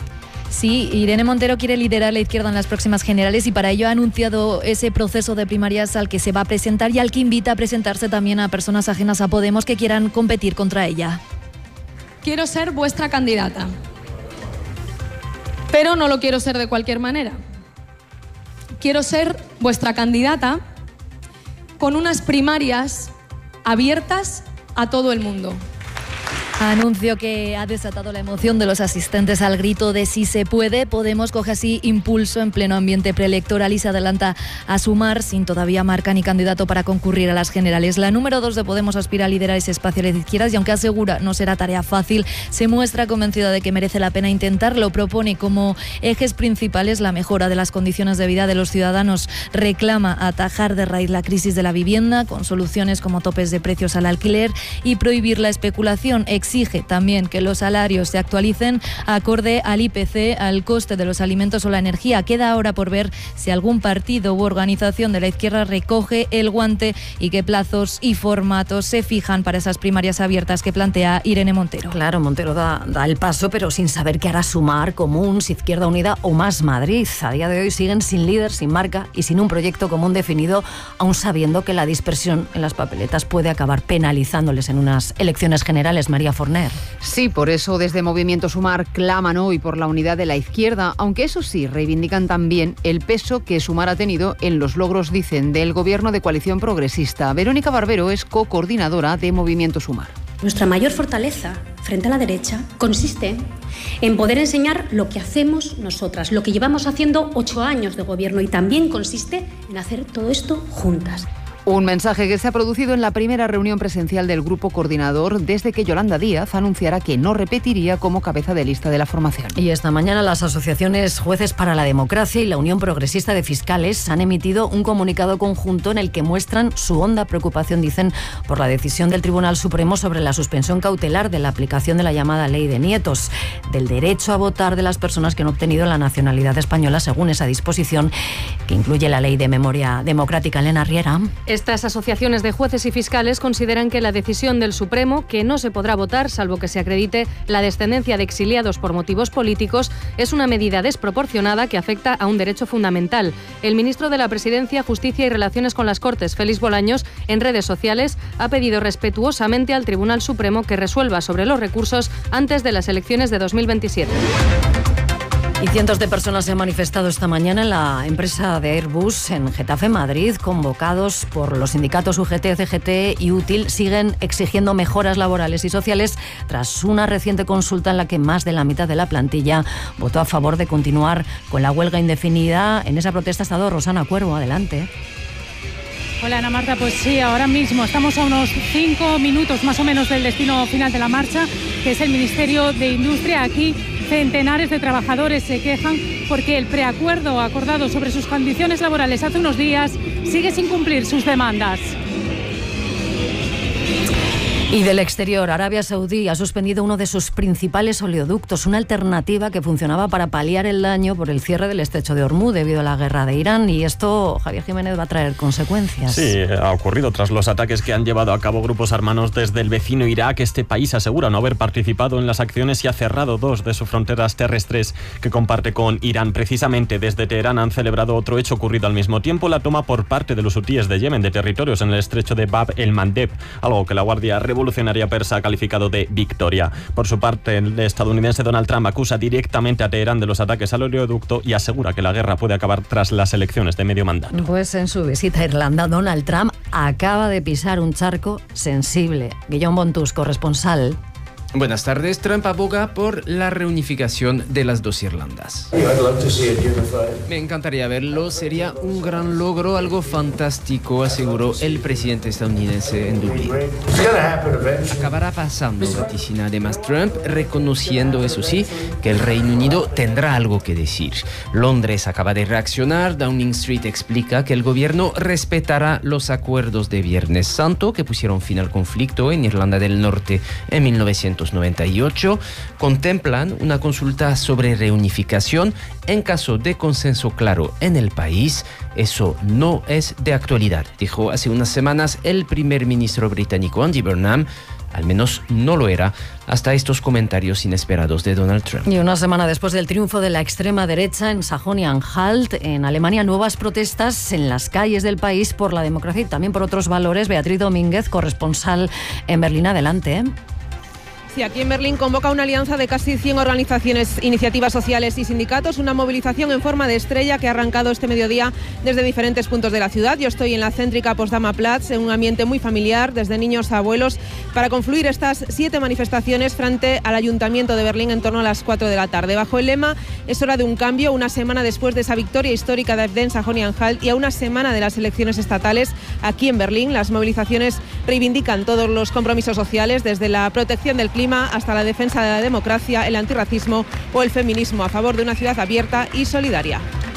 Sí, Irene Montero quiere liderar la izquierda en las próximas generales y para ello ha anunciado ese proceso de primarias al que se va a presentar y al que invita a presentarse también a personas ajenas a Podemos que quieran competir contra ella. Quiero ser vuestra candidata, pero no lo quiero ser de cualquier manera. Quiero ser vuestra candidata con unas primarias abiertas a todo el mundo. Anuncio que ha desatado la emoción de los asistentes al grito de "sí se puede". Podemos coge así impulso en pleno ambiente preelectoral y se adelanta a Sumar sin todavía marca ni candidato para concurrir a las generales. La número dos de Podemos aspira a liderar ese espacio de izquierdas y aunque asegura no será tarea fácil, se muestra convencida de que merece la pena intentarlo. Propone como ejes principales la mejora de las condiciones de vida de los ciudadanos. Reclama atajar de raíz la crisis de la vivienda con soluciones como topes de precios al alquiler y prohibir la especulación. Exige también que los salarios se actualicen acorde al I P C, al coste de los alimentos o la energía. Queda ahora por ver si algún partido u organización de la izquierda recoge el guante y qué plazos y formatos se fijan para esas primarias abiertas que plantea Irene Montero. Claro, Montero da, da el paso, pero sin saber qué hará Sumar, Comuns, Izquierda Unida o Más Madrid. A día de hoy siguen sin líder, sin marca y sin un proyecto común definido, aún sabiendo que la dispersión en las papeletas puede acabar penalizándoles en unas elecciones generales. María Forner. Sí, por eso desde Movimiento Sumar claman hoy por la unidad de la izquierda, aunque eso sí, reivindican también el peso que Sumar ha tenido en los logros, dicen, del gobierno de coalición progresista. Verónica Barbero es co-coordinadora de Movimiento Sumar. Nuestra mayor fortaleza frente a la derecha consiste en poder enseñar lo que hacemos nosotras, lo que llevamos haciendo ocho años de gobierno, y también consiste en hacer todo esto juntas. Un mensaje que se ha producido en la primera reunión presencial del grupo coordinador desde que Yolanda Díaz anunciara que no repetiría como cabeza de lista de la formación. Y esta mañana las asociaciones Jueces para la Democracia y la Unión Progresista de Fiscales han emitido un comunicado conjunto en el que muestran su honda preocupación, dicen, por la decisión del Tribunal Supremo sobre la suspensión cautelar de la aplicación de la llamada Ley de Nietos, del derecho a votar de las personas que han obtenido la nacionalidad española según esa disposición que incluye la Ley de Memoria Democrática. Elena Riera. Estas asociaciones de jueces y fiscales consideran que la decisión del Supremo, que no se podrá votar salvo que se acredite la descendencia de exiliados por motivos políticos, es una medida desproporcionada que afecta a un derecho fundamental. El ministro de la Presidencia, Justicia y Relaciones con las Cortes, Félix Bolaños, en redes sociales ha pedido respetuosamente al Tribunal Supremo que resuelva sobre los recursos antes de las elecciones de dos mil veintisiete. Y cientos de personas se han manifestado esta mañana en la empresa de Airbus en Getafe, Madrid, convocados por los sindicatos U G T, C G T y Útil. Siguen exigiendo mejoras laborales y sociales tras una reciente consulta en la que más de la mitad de la plantilla votó a favor de continuar con la huelga indefinida. En esa protesta ha estado Rosana Cuervo. Adelante. Hola Ana Marta, pues sí, ahora mismo estamos a unos cinco minutos más o menos del destino final de la marcha, que es el Ministerio de Industria. Aquí centenares de trabajadores se quejan porque el preacuerdo acordado sobre sus condiciones laborales hace unos días sigue sin cumplir sus demandas. Y del exterior, Arabia Saudí ha suspendido uno de sus principales oleoductos, una alternativa que funcionaba para paliar el daño por el cierre del estrecho de Hormuz debido a la guerra de Irán. Y esto, Javier Jiménez, va a traer consecuencias. Sí, ha ocurrido tras los ataques que han llevado a cabo grupos armados desde el vecino Irak. Este país asegura no haber participado en las acciones y ha cerrado dos de sus fronteras terrestres que comparte con Irán. Precisamente desde Teherán han celebrado otro hecho ocurrido al mismo tiempo, la toma por parte de los hutíes de Yemen de territorios en el estrecho de Bab el-Mandeb, algo que la Guardia Revolucionaria Revolucionaria Persa ha calificado de victoria. Por su parte, el estadounidense Donald Trump acusa directamente a Teherán de los ataques al oleoducto y asegura que la guerra puede acabar tras las elecciones de medio mandato. Pues en su visita a Irlanda, Donald Trump acaba de pisar un charco sensible. Guillaume Bontus, corresponsal. Buenas tardes. Trump aboga por la reunificación de las dos Irlandas. Me encantaría verlo, sería un gran logro, algo fantástico, aseguró el presidente estadounidense en Dublín. Acabará pasando, vaticina además Trump, reconociendo, eso sí, que el Reino Unido tendrá algo que decir. Londres acaba de reaccionar. Downing Street explica que el gobierno respetará los acuerdos de Viernes Santo que pusieron fin al conflicto en Irlanda del Norte en mil novecientos noventa y ocho. Contemplan una consulta sobre reunificación en caso de consenso claro en el país. Eso no es de actualidad, dijo hace unas semanas el primer ministro británico Andy Burnham. Al menos no lo era hasta estos comentarios inesperados de Donald Trump. Y una semana después del triunfo de la extrema derecha en Sajonia-Anhalt, en Alemania, nuevas protestas en las calles del país por la democracia y también por otros valores. Beatriz Domínguez, corresponsal en Berlín. Adelante. Sí, aquí en Berlín convoca una alianza de casi cien organizaciones, iniciativas sociales y sindicatos, una movilización en forma de estrella que ha arrancado este mediodía desde diferentes puntos de la ciudad. Yo estoy en la céntrica Potsdamer Platz, en un ambiente muy familiar, desde niños a abuelos, para confluir estas siete manifestaciones frente al Ayuntamiento de Berlín en torno a las cuatro de la tarde. Bajo el lema "Es hora de un cambio", una semana después de esa victoria histórica de A F D en Sajonia-Anhalt y a una semana de las elecciones estatales aquí en Berlín, las movilizaciones reivindican todos los compromisos sociales, desde la protección del clima hasta la defensa de la democracia, el antirracismo o el feminismo, a favor de una ciudad abierta y solidaria.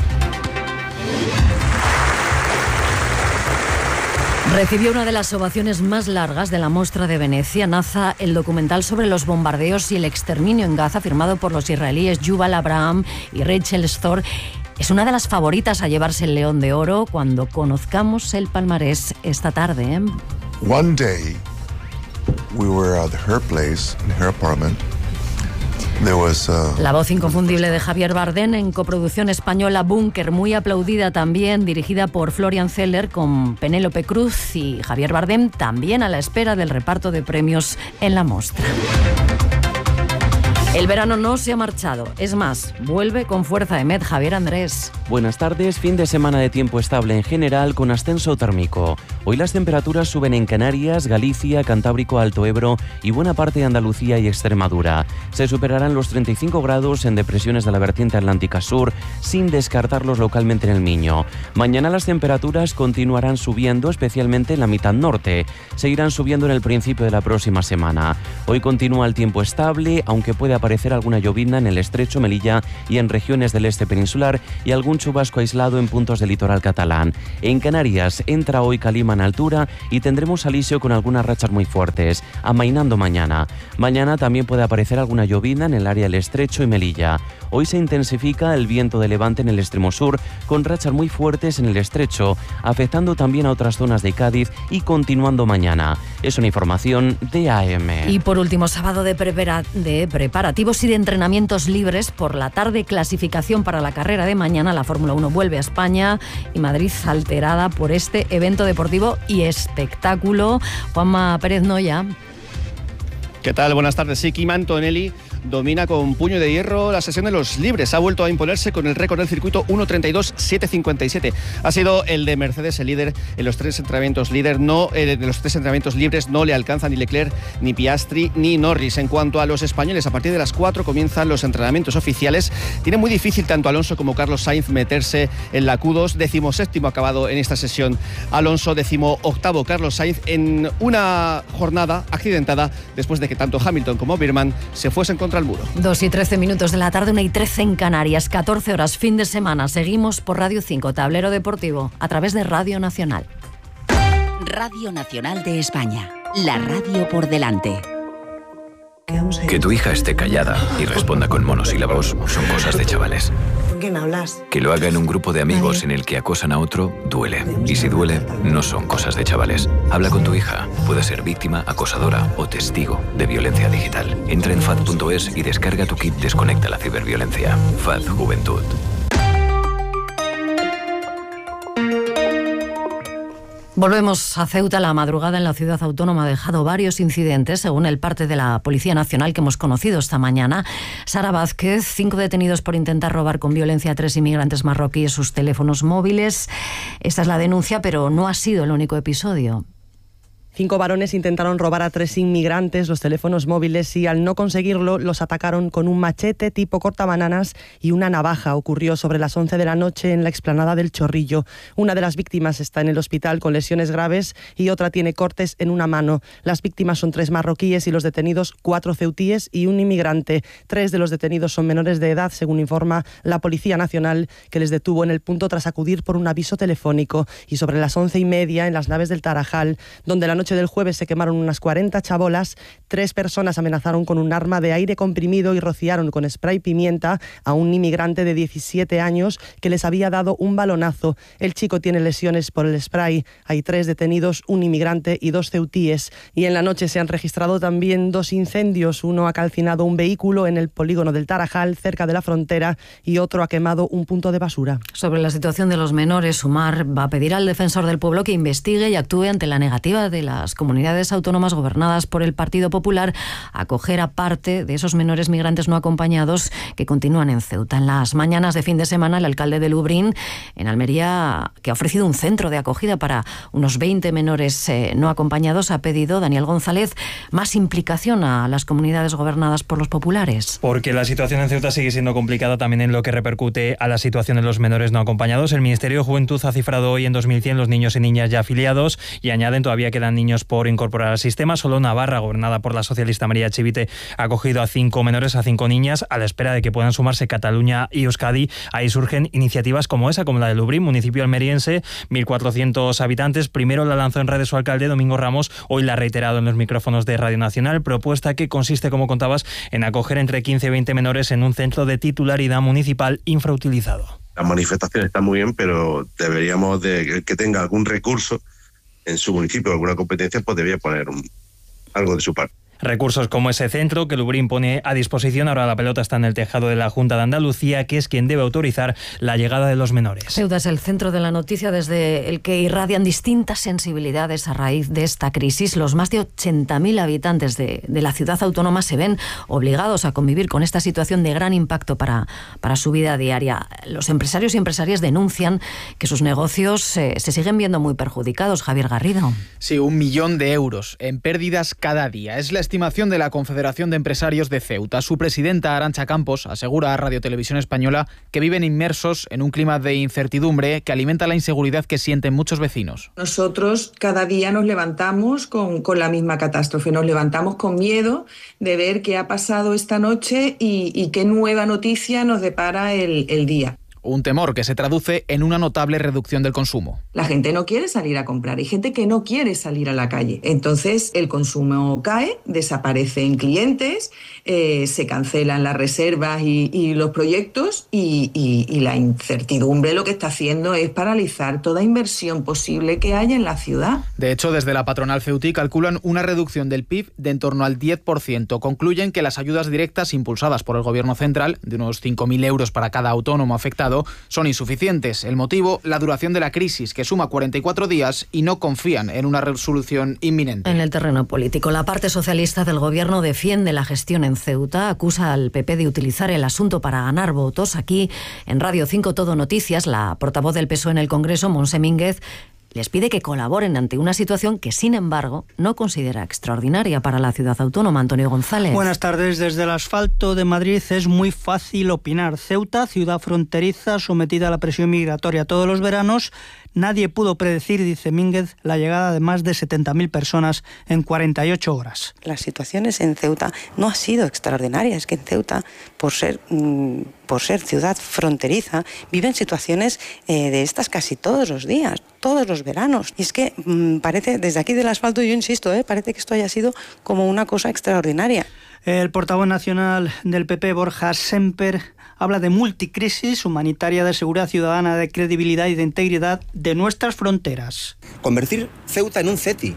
Recibió una de las ovaciones más largas de la Mostra de Venecia, Naza, el documental sobre los bombardeos y el exterminio en Gaza, firmado por los israelíes Yuval Abraham y Rachel Storr. Es una de las favoritas a llevarse el León de Oro cuando conozcamos el palmarés esta tarde, ¿eh? One day we were at her place, in her apartment. There was, uh... La voz inconfundible de Javier Bardem en coproducción española Búnker, muy aplaudida también, dirigida por Florian Zeller con Penélope Cruz y Javier Bardem también a la espera del reparto de premios en la Mostra. El verano no se ha marchado, es más, vuelve con fuerza. Emet, Javier Andrés. Buenas tardes, fin de semana de tiempo estable en general con ascenso térmico. Hoy las temperaturas suben en Canarias, Galicia, Cantábrico, Alto Ebro y buena parte de Andalucía y Extremadura. Se superarán los treinta y cinco grados en depresiones de la vertiente atlántica sur, sin descartarlos localmente en el Miño. Mañana las temperaturas continuarán subiendo, especialmente en la mitad norte. Seguirán subiendo en el principio de la próxima semana. Hoy continúa el tiempo estable, aunque puede aparecer alguna llovizna en el estrecho, Melilla y en regiones del este peninsular y algún chubasco aislado en puntos del litoral catalán. En Canarias entra hoy calima en altura y tendremos alisio con algunas rachas muy fuertes, amainando mañana. Mañana también puede aparecer alguna llovizna en el área del estrecho y Melilla. Hoy se intensifica el viento de levante en el extremo sur, con rachas muy fuertes en el estrecho, afectando también a otras zonas de Cádiz y continuando mañana. Es una información de A M. Y por último, sábado de, prepara- de preparativos y de entrenamientos libres. Por la tarde, clasificación para la carrera de mañana. La Fórmula uno vuelve a España y Madrid alterada por este evento deportivo y espectáculo. Juanma Pérez Noya. ¿Qué tal? Buenas tardes. Sí, Kim Antonelli domina con puño de hierro la sesión de los libres. Ha vuelto a imponerse con el récord del circuito uno treinta y dos siete cincuenta y siete. Ha sido el de Mercedes el líder en los tres entrenamientos líder. No, eh, de los tres entrenamientos libres no le alcanza ni Leclerc, ni Piastri, ni Norris. En cuanto a los españoles, a partir de las cuatro comienzan los entrenamientos oficiales. Tiene muy difícil tanto Alonso como Carlos Sainz meterse en la Q dos. Decimoséptimo acabado en esta sesión Alonso, décimo octavo Carlos Sainz, en una jornada accidentada después de que tanto Hamilton como Birman se fuesen contra el muro. Dos y trece minutos de la tarde, una y trece en Canarias, catorce horas, fin de semana. Seguimos por Radio cinco, Tablero Deportivo, a través de Radio Nacional. Radio Nacional de España, la radio por delante. Que tu hija esté callada y responda con monosílabos son cosas de chavales. ¿Con quién hablas? Que lo haga en un grupo de amigos en el que acosan a otro, duele. Y si duele, no son cosas de chavales. Habla con tu hija. Puede ser víctima, acosadora o testigo de violencia digital. Entra en fad punto es y descarga tu kit Desconecta la ciberviolencia. F A D Juventud. Volvemos a Ceuta. La madrugada en la ciudad autónoma ha dejado varios incidentes, según el parte de la Policía Nacional que hemos conocido esta mañana. Sara Vázquez, cinco detenidos por intentar robar con violencia a tres inmigrantes marroquíes sus teléfonos móviles. Esta es la denuncia, pero no ha sido el único episodio. Cinco varones intentaron robar a tres inmigrantes los teléfonos móviles y al no conseguirlo los atacaron con un machete tipo cortabananas y una navaja. Ocurrió sobre las once de la noche en la explanada del Chorrillo. Una de las víctimas está en el hospital con lesiones graves y otra tiene cortes en una mano. Las víctimas son tres marroquíes y los detenidos cuatro ceutíes y un inmigrante. Tres de los detenidos son menores de edad, según informa la Policía Nacional, que les detuvo en el punto tras acudir por un aviso telefónico. Y sobre las once y media en las naves del Tarajal, donde la noche del jueves se quemaron unas cuarenta chabolas, tres personas amenazaron con un arma de aire comprimido y rociaron con spray pimienta a un inmigrante de diecisiete años que les había dado un balonazo. El chico tiene lesiones por el spray. Hay tres detenidos, un inmigrante y dos ceutíes. Y en la noche se han registrado también dos incendios. Uno ha calcinado un vehículo en el polígono del Tarajal, cerca de la frontera, y otro ha quemado un punto de basura. Sobre la situación de los menores, Sumar va a pedir al defensor del pueblo que investigue y actúe ante la negativa de la las comunidades autónomas gobernadas por el Partido Popular a acoger a parte de esos menores migrantes no acompañados que continúan en Ceuta. En las mañanas de fin de semana, el alcalde de Lubriñ, en Almería, que ha ofrecido un centro de acogida para unos veinte menores eh, no acompañados, ha pedido, Daniel González, más implicación a las comunidades gobernadas por los populares. Porque la situación en Ceuta sigue siendo complicada también en lo que repercute a la situación de los menores no acompañados. El Ministerio de Juventud ha cifrado hoy en dos mil cien los niños y niñas ya afiliados y añaden todavía quedan niños por incorporar al sistema. Solo Navarra, gobernada por la socialista María Chivite, ha acogido a cinco menores, a cinco niñas, a la espera de que puedan sumarse Cataluña y Euskadi. Ahí surgen iniciativas como esa, como la de Lubriñ, municipio almeriense, mil cuatrocientos habitantes. Primero la lanzó en redes su alcalde, Domingo Ramos, hoy la ha reiterado en los micrófonos de Radio Nacional, propuesta que consiste, como contabas, en acoger entre quince y veinte menores en un centro de titularidad municipal infrautilizado. Las manifestaciones están muy bien, pero deberíamos de que tenga algún recurso en su municipio, alguna competencia, pues debería poner un, algo de su parte. Recursos como ese centro que Lubriñ pone a disposición. Ahora la pelota está en el tejado de la Junta de Andalucía, que es quien debe autorizar la llegada de los menores. Ceuta es el centro de la noticia desde el que irradian distintas sensibilidades a raíz de esta crisis. Los más de ochenta mil habitantes de, de la ciudad autónoma se ven obligados a convivir con esta situación de gran impacto para, para su vida diaria. Los empresarios y empresarias denuncian que sus negocios eh, se siguen viendo muy perjudicados. Javier Garrido. Sí, un millón de euros en pérdidas cada día. Es la estimación de la Confederación de Empresarios de Ceuta. Su presidenta, Arantxa Campos, asegura a Radio Televisión Española que viven inmersos en un clima de incertidumbre que alimenta la inseguridad que sienten muchos vecinos. Nosotros cada día nos levantamos con, con la misma catástrofe. Nos levantamos con miedo de ver qué ha pasado esta noche y, y qué nueva noticia nos depara el, el día. Un temor que se traduce en una notable reducción del consumo. La gente no quiere salir a comprar, hay gente que no quiere salir a la calle. Entonces el consumo cae, desaparecen clientes, eh, se cancelan las reservas y, y los proyectos y, y, y la incertidumbre lo que está haciendo es paralizar toda inversión posible que haya en la ciudad. De hecho, desde la patronal ceutí calculan una reducción del P I B de en torno al diez por ciento. Concluyen que las ayudas directas impulsadas por el Gobierno central, de unos cinco mil euros para cada autónomo afectado, son insuficientes. El motivo, la duración de la crisis, que suma cuarenta y cuatro días y no confían en una resolución inminente. En el terreno político, la parte socialista del gobierno defiende la gestión en Ceuta, acusa al P P de utilizar el asunto para ganar votos. Aquí, en Radio cinco Todo Noticias, la portavoz del P S O E en el Congreso, Montse Mínguez, les pide que colaboren ante una situación que, sin embargo, no considera extraordinaria para la ciudad autónoma. Antonio González. Buenas tardes. Desde el asfalto de Madrid es muy fácil opinar. Ceuta, ciudad fronteriza, sometida a la presión migratoria todos los veranos. Nadie pudo predecir, dice Mínguez, la llegada de más de setenta mil personas en cuarenta y ocho horas. Las situaciones en Ceuta no han sido extraordinarias. Es que en Ceuta, por ser, mmm, por ser ciudad fronteriza, viven situaciones eh, de estas casi todos los días, todos los veranos. Y es que mmm, parece, desde aquí del asfalto, yo insisto, eh, parece que esto haya sido como una cosa extraordinaria. El portavoz nacional del P P, Borja Semper, habla de multicrisis humanitaria, de seguridad ciudadana, de credibilidad y de integridad de nuestras fronteras. Convertir Ceuta en un CETI.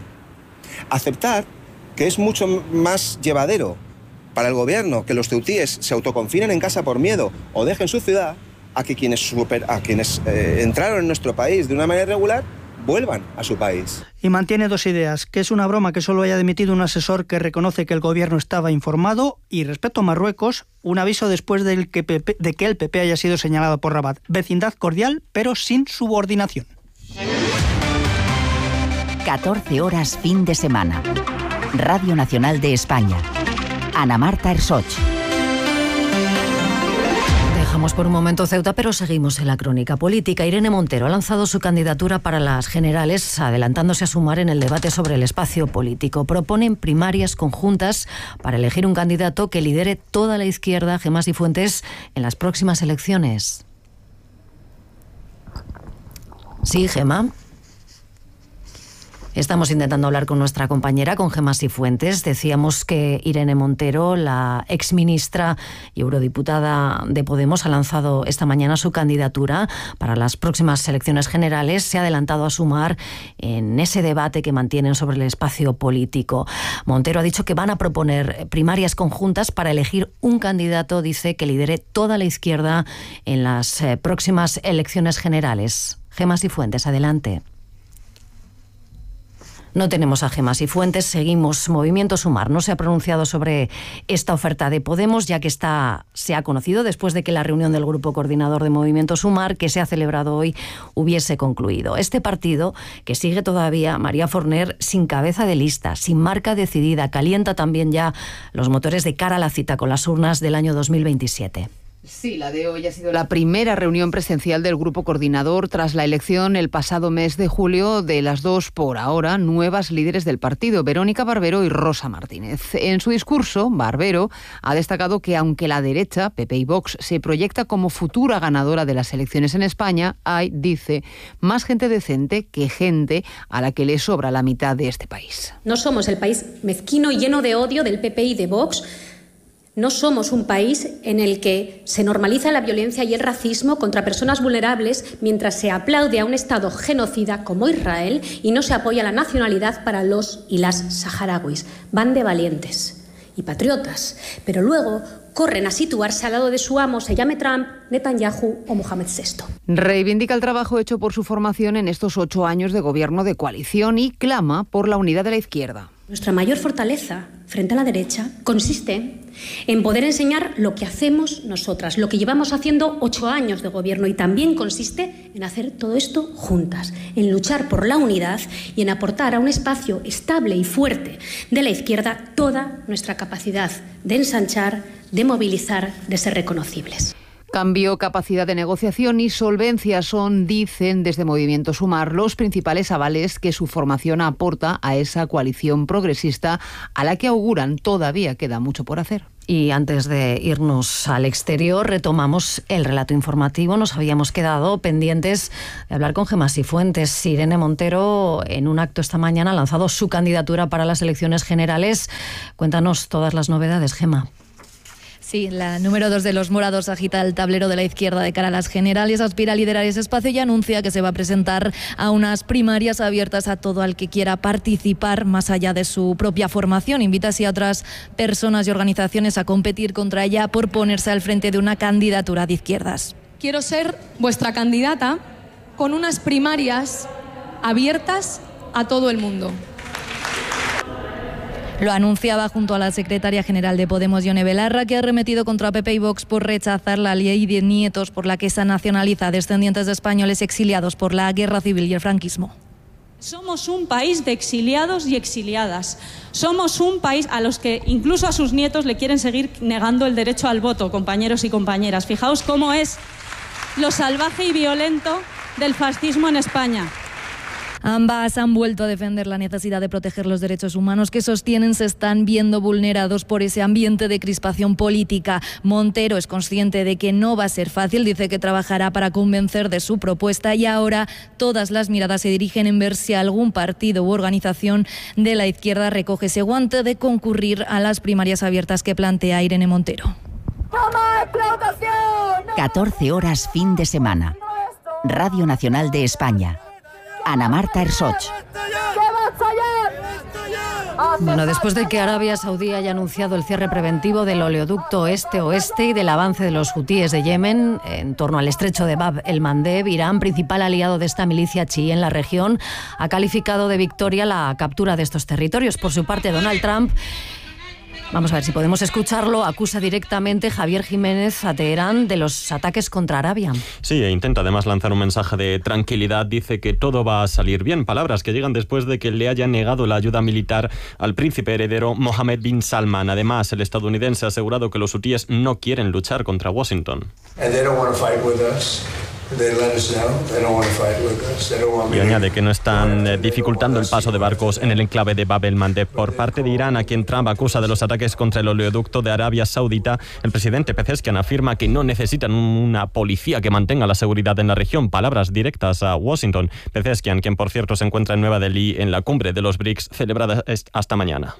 Aceptar que es mucho más llevadero para el gobierno que los ceutíes se autoconfinen en casa por miedo o dejen su ciudad a que quienes, super, a quienes eh, entraron en nuestro país de una manera irregular vuelvan a su país. Y mantiene dos ideas, que es una broma que solo haya dimitido un asesor que reconoce que el gobierno estaba informado, y respecto a Marruecos, un aviso después del que P P, de que el P P haya sido señalado por Rabat. Vecindad cordial, pero sin subordinación. catorce horas fin de semana. Radio Nacional de España. Ana Marta Ersoch. Dejamos por un momento Ceuta, pero seguimos en la crónica política. Irene Montero ha lanzado su candidatura para las generales, adelantándose a sumar en el debate sobre el espacio político. Proponen primarias conjuntas para elegir un candidato que lidere toda la izquierda, Gemma Sifuentes, en las próximas elecciones. Sí, Gemma. Estamos intentando hablar con nuestra compañera, con Gemma Sifuentes. Decíamos que Irene Montero, la exministra y eurodiputada de Podemos, ha lanzado esta mañana su candidatura para las próximas elecciones generales. Se ha adelantado a sumar en ese debate que mantienen sobre el espacio político. Montero ha dicho que van a proponer primarias conjuntas para elegir un candidato, dice, que lidere toda la izquierda en las eh, próximas elecciones generales. Gemma Sifuentes, adelante. No tenemos a Gemma Sifuentes, seguimos. Movimiento Sumar no se ha pronunciado sobre esta oferta de Podemos, ya que está, se ha conocido después de que la reunión del Grupo Coordinador de Movimiento Sumar, que se ha celebrado hoy, hubiese concluido. Este partido, que sigue todavía María Forner sin cabeza de lista, sin marca decidida, calienta también ya los motores de cara a la cita con las urnas del año dos mil veintisiete. Sí, la de hoy ha sido la primera reunión presencial del Grupo Coordinador tras la elección el pasado mes de julio de las dos, por ahora, nuevas líderes del partido, Verónica Barbero y Rosa Martínez. En su discurso, Barbero ha destacado que aunque la derecha, P P y Vox, se proyecta como futura ganadora de las elecciones en España, hay, dice, más gente decente que gente a la que le sobra la mitad de este país. No somos el país mezquino y lleno de odio del P P y de Vox. No somos un país en el que se normaliza la violencia y el racismo contra personas vulnerables mientras se aplaude a un Estado genocida como Israel y no se apoya la nacionalidad para los y las saharauis. Van de valientes y patriotas, pero luego corren a situarse al lado de su amo, se llame Trump, Netanyahu o Mohamed sexto. Reivindica el trabajo hecho por su formación en estos ocho años de gobierno de coalición y clama por la unidad de la izquierda. Nuestra mayor fortaleza frente a la derecha consiste en poder enseñar lo que hacemos nosotras, lo que llevamos haciendo ocho años de gobierno, y también consiste en hacer todo esto juntas, en luchar por la unidad y en aportar a un espacio estable y fuerte de la izquierda toda nuestra capacidad de ensanchar, de movilizar, de ser reconocibles. Cambio, capacidad de negociación y solvencia son, dicen desde Movimiento Sumar, los principales avales que su formación aporta a esa coalición progresista a la que auguran todavía queda mucho por hacer. Y antes de irnos al exterior, retomamos el relato informativo. Nos habíamos quedado pendientes de hablar con Gemma Sifuentes. Irene Montero, en un acto esta mañana, ha lanzado su candidatura para las elecciones generales. Cuéntanos todas las novedades, Gemma. Sí, la número dos de los morados agita el tablero de la izquierda de cara a las generales, aspira a liderar ese espacio y anuncia que se va a presentar a unas primarias abiertas a todo el que quiera participar más allá de su propia formación. Invita así a otras personas y organizaciones a competir contra ella por ponerse al frente de una candidatura de izquierdas. Quiero ser vuestra candidata con unas primarias abiertas a todo el mundo. Lo anunciaba junto a la secretaria general de Podemos, Ione Belarra, que ha arremetido contra P P y Vox por rechazar la ley de nietos por la que se nacionaliza a descendientes de españoles exiliados por la guerra civil y el franquismo. Somos un país de exiliados y exiliadas. Somos un país a los que incluso a sus nietos le quieren seguir negando el derecho al voto, compañeros y compañeras. Fijaos cómo es lo salvaje y violento del fascismo en España. Ambas han vuelto a defender la necesidad de proteger los derechos humanos que sostienen se están viendo vulnerados por ese ambiente de crispación política. Montero es consciente de que no va a ser fácil, dice que trabajará para convencer de su propuesta y ahora todas las miradas se dirigen en ver si algún partido u organización de la izquierda recoge ese guante de concurrir a las primarias abiertas que plantea Irene Montero. catorce horas fin de semana. Radio Nacional de España. Ana Marta Ersoch. Bueno, después de que Arabia Saudí haya anunciado el cierre preventivo del oleoducto este-oeste y del avance de los hutíes de Yemen en torno al estrecho de Bab el-Mandeb, Irán, principal aliado de esta milicia chií en la región, ha calificado de victoria la captura de estos territorios. Por su parte, Donald Trump, vamos a ver si podemos escucharlo, acusa directamente Javier Jiménez a Teherán de los ataques contra Arabia. Sí, e intenta además lanzar un mensaje de tranquilidad. Dice que todo va a salir bien. Palabras que llegan después de que le haya negado la ayuda militar al príncipe heredero Mohammed bin Salman. Además, el estadounidense ha asegurado que los hutíes no quieren luchar contra Washington. Y añade que no están eh, dificultando el paso de barcos en el enclave de Bab el-Mandeb. Por parte de Irán, a quien Trump acusa de los ataques contra el oleoducto de Arabia Saudita, el presidente Pezeshkian afirma que no necesitan una policía que mantenga la seguridad en la región. Palabras directas a Washington. Pezeshkian, quien por cierto se encuentra en Nueva Delhi en la cumbre de los BRICS celebrada hasta mañana.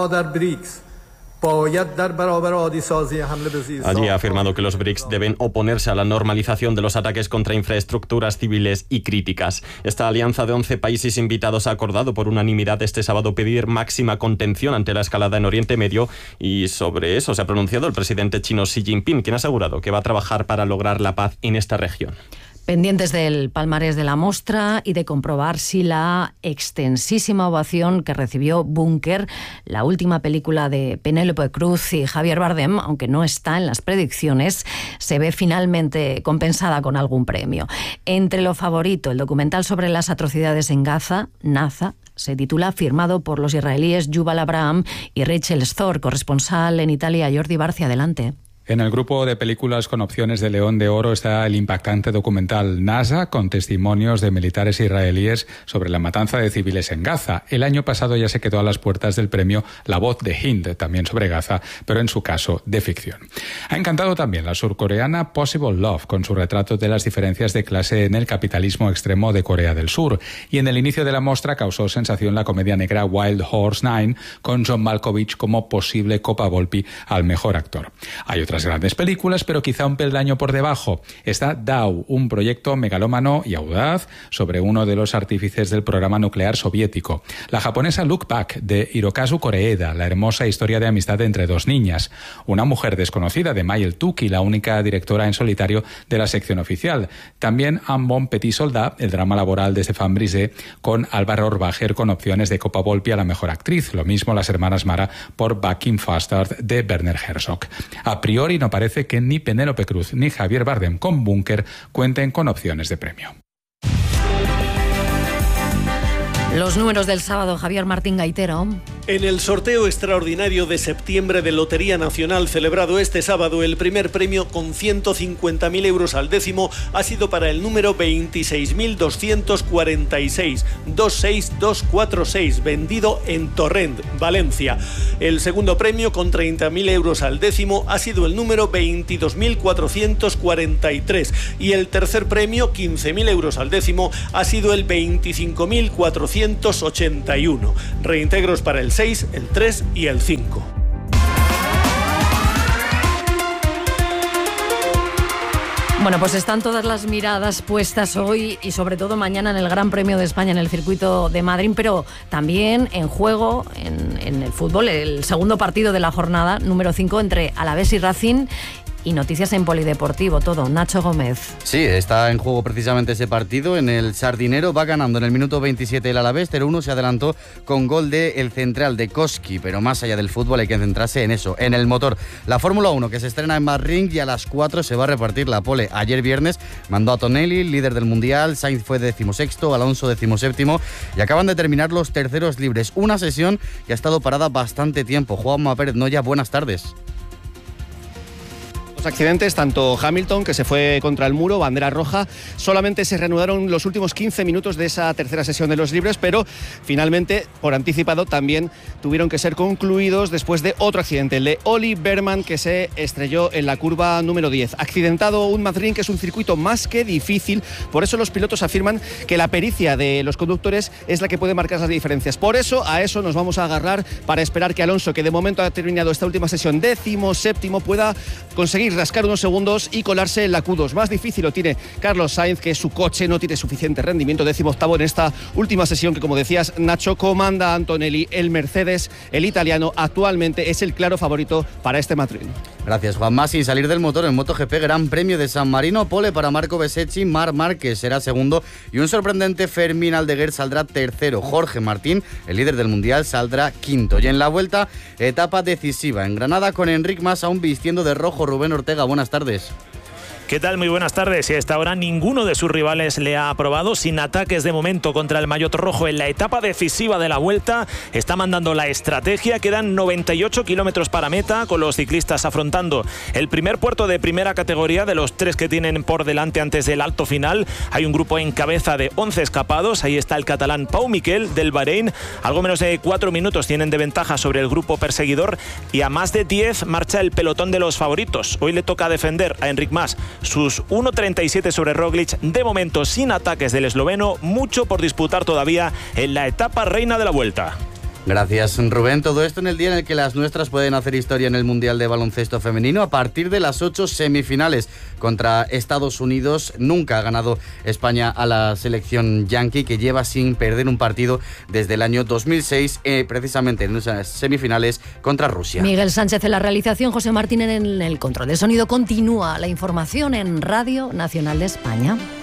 Allí ha afirmado que los BRICS deben oponerse a la normalización de los ataques contra infraestructuras civiles y críticas. Esta alianza de once países invitados ha acordado por unanimidad este sábado pedir máxima contención ante la escalada en Oriente Medio, y sobre eso se ha pronunciado el presidente chino Xi Jinping, quien ha asegurado que va a trabajar para lograr la paz en esta región. Pendientes del palmarés de la mostra y de comprobar si la extensísima ovación que recibió Búnker, la última película de Penélope Cruz y Javier Bardem, aunque no está en las predicciones, se ve finalmente compensada con algún premio. Entre lo favorito, el documental sobre las atrocidades en Gaza, Naza, se titula, firmado por los israelíes Yuval Abraham y Rachel Storr, corresponsal en Italia. Jordi Barcia, adelante. En el grupo de películas con opciones de León de Oro está el impactante documental Naza, con testimonios de militares israelíes sobre la matanza de civiles en Gaza. El año pasado ya se quedó a las puertas del premio La voz de Hind, también sobre Gaza, pero en su caso de ficción. Ha encantado también la surcoreana Possible Love, con su retrato de las diferencias de clase en el capitalismo extremo de Corea del Sur. Y en el inicio de la mostra causó sensación la comedia negra Wild Horse Nine, con John Malkovich como posible Copa Volpi al mejor actor. Hay otras grandes películas, pero quizá un peldaño por debajo. Está Dow, un proyecto megalómano y audaz sobre uno de los artífices del programa nuclear soviético. La japonesa Look Back, de Hirokazu Koreeda, la hermosa historia de amistad entre dos niñas. Una mujer desconocida, de Mayel Tuki, la única directora en solitario de la sección oficial. También Un Bon Petit Soldat, el drama laboral de Stéphane Brisé, con Álvaro Orbacher, con opciones de Copa Volpi a la mejor actriz. Lo mismo Las hermanas Mara por Back in Fastard, de Werner Herzog. A priori no parece que ni Penélope Cruz ni Javier Bardem con Búnker cuenten con opciones de premio. Los números del sábado, Javier Martín Gaitero. En el sorteo extraordinario de septiembre de Lotería Nacional celebrado este sábado, el primer premio con ciento cincuenta mil euros al décimo ha sido para el número veintiséis mil doscientos cuarenta y seis, veintiséis mil doscientos cuarenta y seis, vendido en Torrent, Valencia. El segundo premio con treinta mil euros al décimo ha sido el número veintidós mil cuatrocientos cuarenta y tres y el tercer premio, quince mil euros al décimo, ha sido el veinticinco mil cuatrocientos ochenta y uno. Reintegros para el seis, el tres y el cinco. Bueno, pues están todas las miradas puestas hoy y sobre todo mañana en el Gran Premio de España en el circuito de Madrid, pero también en juego en, en el fútbol, el segundo partido de la jornada número cinco entre Alavés y Racing. Y noticias en polideportivo, todo. Nacho Gómez. Sí, está en juego precisamente ese partido. En el Sardinero va ganando en el minuto veintisiete el Alavés, cero uno, se adelantó con gol de el central de Koski. Pero más allá del fútbol hay que centrarse en eso, en el motor. La Fórmula uno que se estrena en Bahrein y a las cuatro se va a repartir la pole. Ayer viernes mandó a Tonelli, líder del Mundial, Sainz fue decimosexto, Alonso decimoséptimo y acaban de terminar los terceros libres. Una sesión que ha estado parada bastante tiempo. Juanma Pérez Noya, buenas tardes. Los accidentes, tanto Hamilton, que se fue contra el muro, bandera roja, solamente se reanudaron los últimos quince minutos de esa tercera sesión de los libres, pero finalmente, por anticipado, también tuvieron que ser concluidos después de otro accidente, el de Oli Berman, que se estrelló en la curva número diez. Accidentado un Madrid, que es un circuito más que difícil, por eso los pilotos afirman que la pericia de los conductores es la que puede marcar las diferencias. Por eso, a eso nos vamos a agarrar para esperar que Alonso, que de momento ha terminado esta última sesión décimo séptimo, pueda conseguir rascar unos segundos y colarse en la Q dos. Más difícil lo tiene Carlos Sainz, que su coche no tiene suficiente rendimiento, décimo octavo en esta última sesión que, como decías, Nacho, comanda Antonelli. El Mercedes, el italiano, actualmente es el claro favorito para este Madrid. Gracias, Juanma. Sin salir del motor, en MotoGP, Gran Premio de San Marino, pole para Marco Bezzecchi, Marc Márquez será segundo y un sorprendente Fermín Aldeguer saldrá tercero. Jorge Martín, el líder del Mundial, saldrá quinto. Y en la vuelta, etapa decisiva en Granada con Enric Mas aún vistiendo de rojo. Rubén Ortega, buenas tardes. ¿Qué tal? Muy buenas tardes. Y a esta hora ninguno de sus rivales le ha aprobado, sin ataques de momento contra el maillot rojo en la etapa decisiva de la Vuelta. Está mandando la estrategia. Quedan noventa y ocho kilómetros para meta, con los ciclistas afrontando el primer puerto de primera categoría de los tres que tienen por delante antes del alto final. Hay un grupo en cabeza de once escapados. Ahí está el catalán Pau Miquel del Bahrein. Algo menos de cuatro minutos tienen de ventaja sobre el grupo perseguidor y a más de diez marcha el pelotón de los favoritos. Hoy le toca defender a Enric Mas sus uno treinta y siete sobre Roglic, de momento sin ataques del esloveno, mucho por disputar todavía en la etapa reina de la Vuelta. Gracias, Rubén. Todo esto en el día en el que las nuestras pueden hacer historia en el Mundial de Baloncesto Femenino a partir de las ocho semifinales contra Estados Unidos. Nunca ha ganado España a la selección yanqui, que lleva sin perder un partido desde el año dos mil seis, eh, precisamente en esas semifinales contra Rusia. Miguel Sánchez en la realización, José Martín en el control de sonido. Continúa la información en Radio Nacional de España.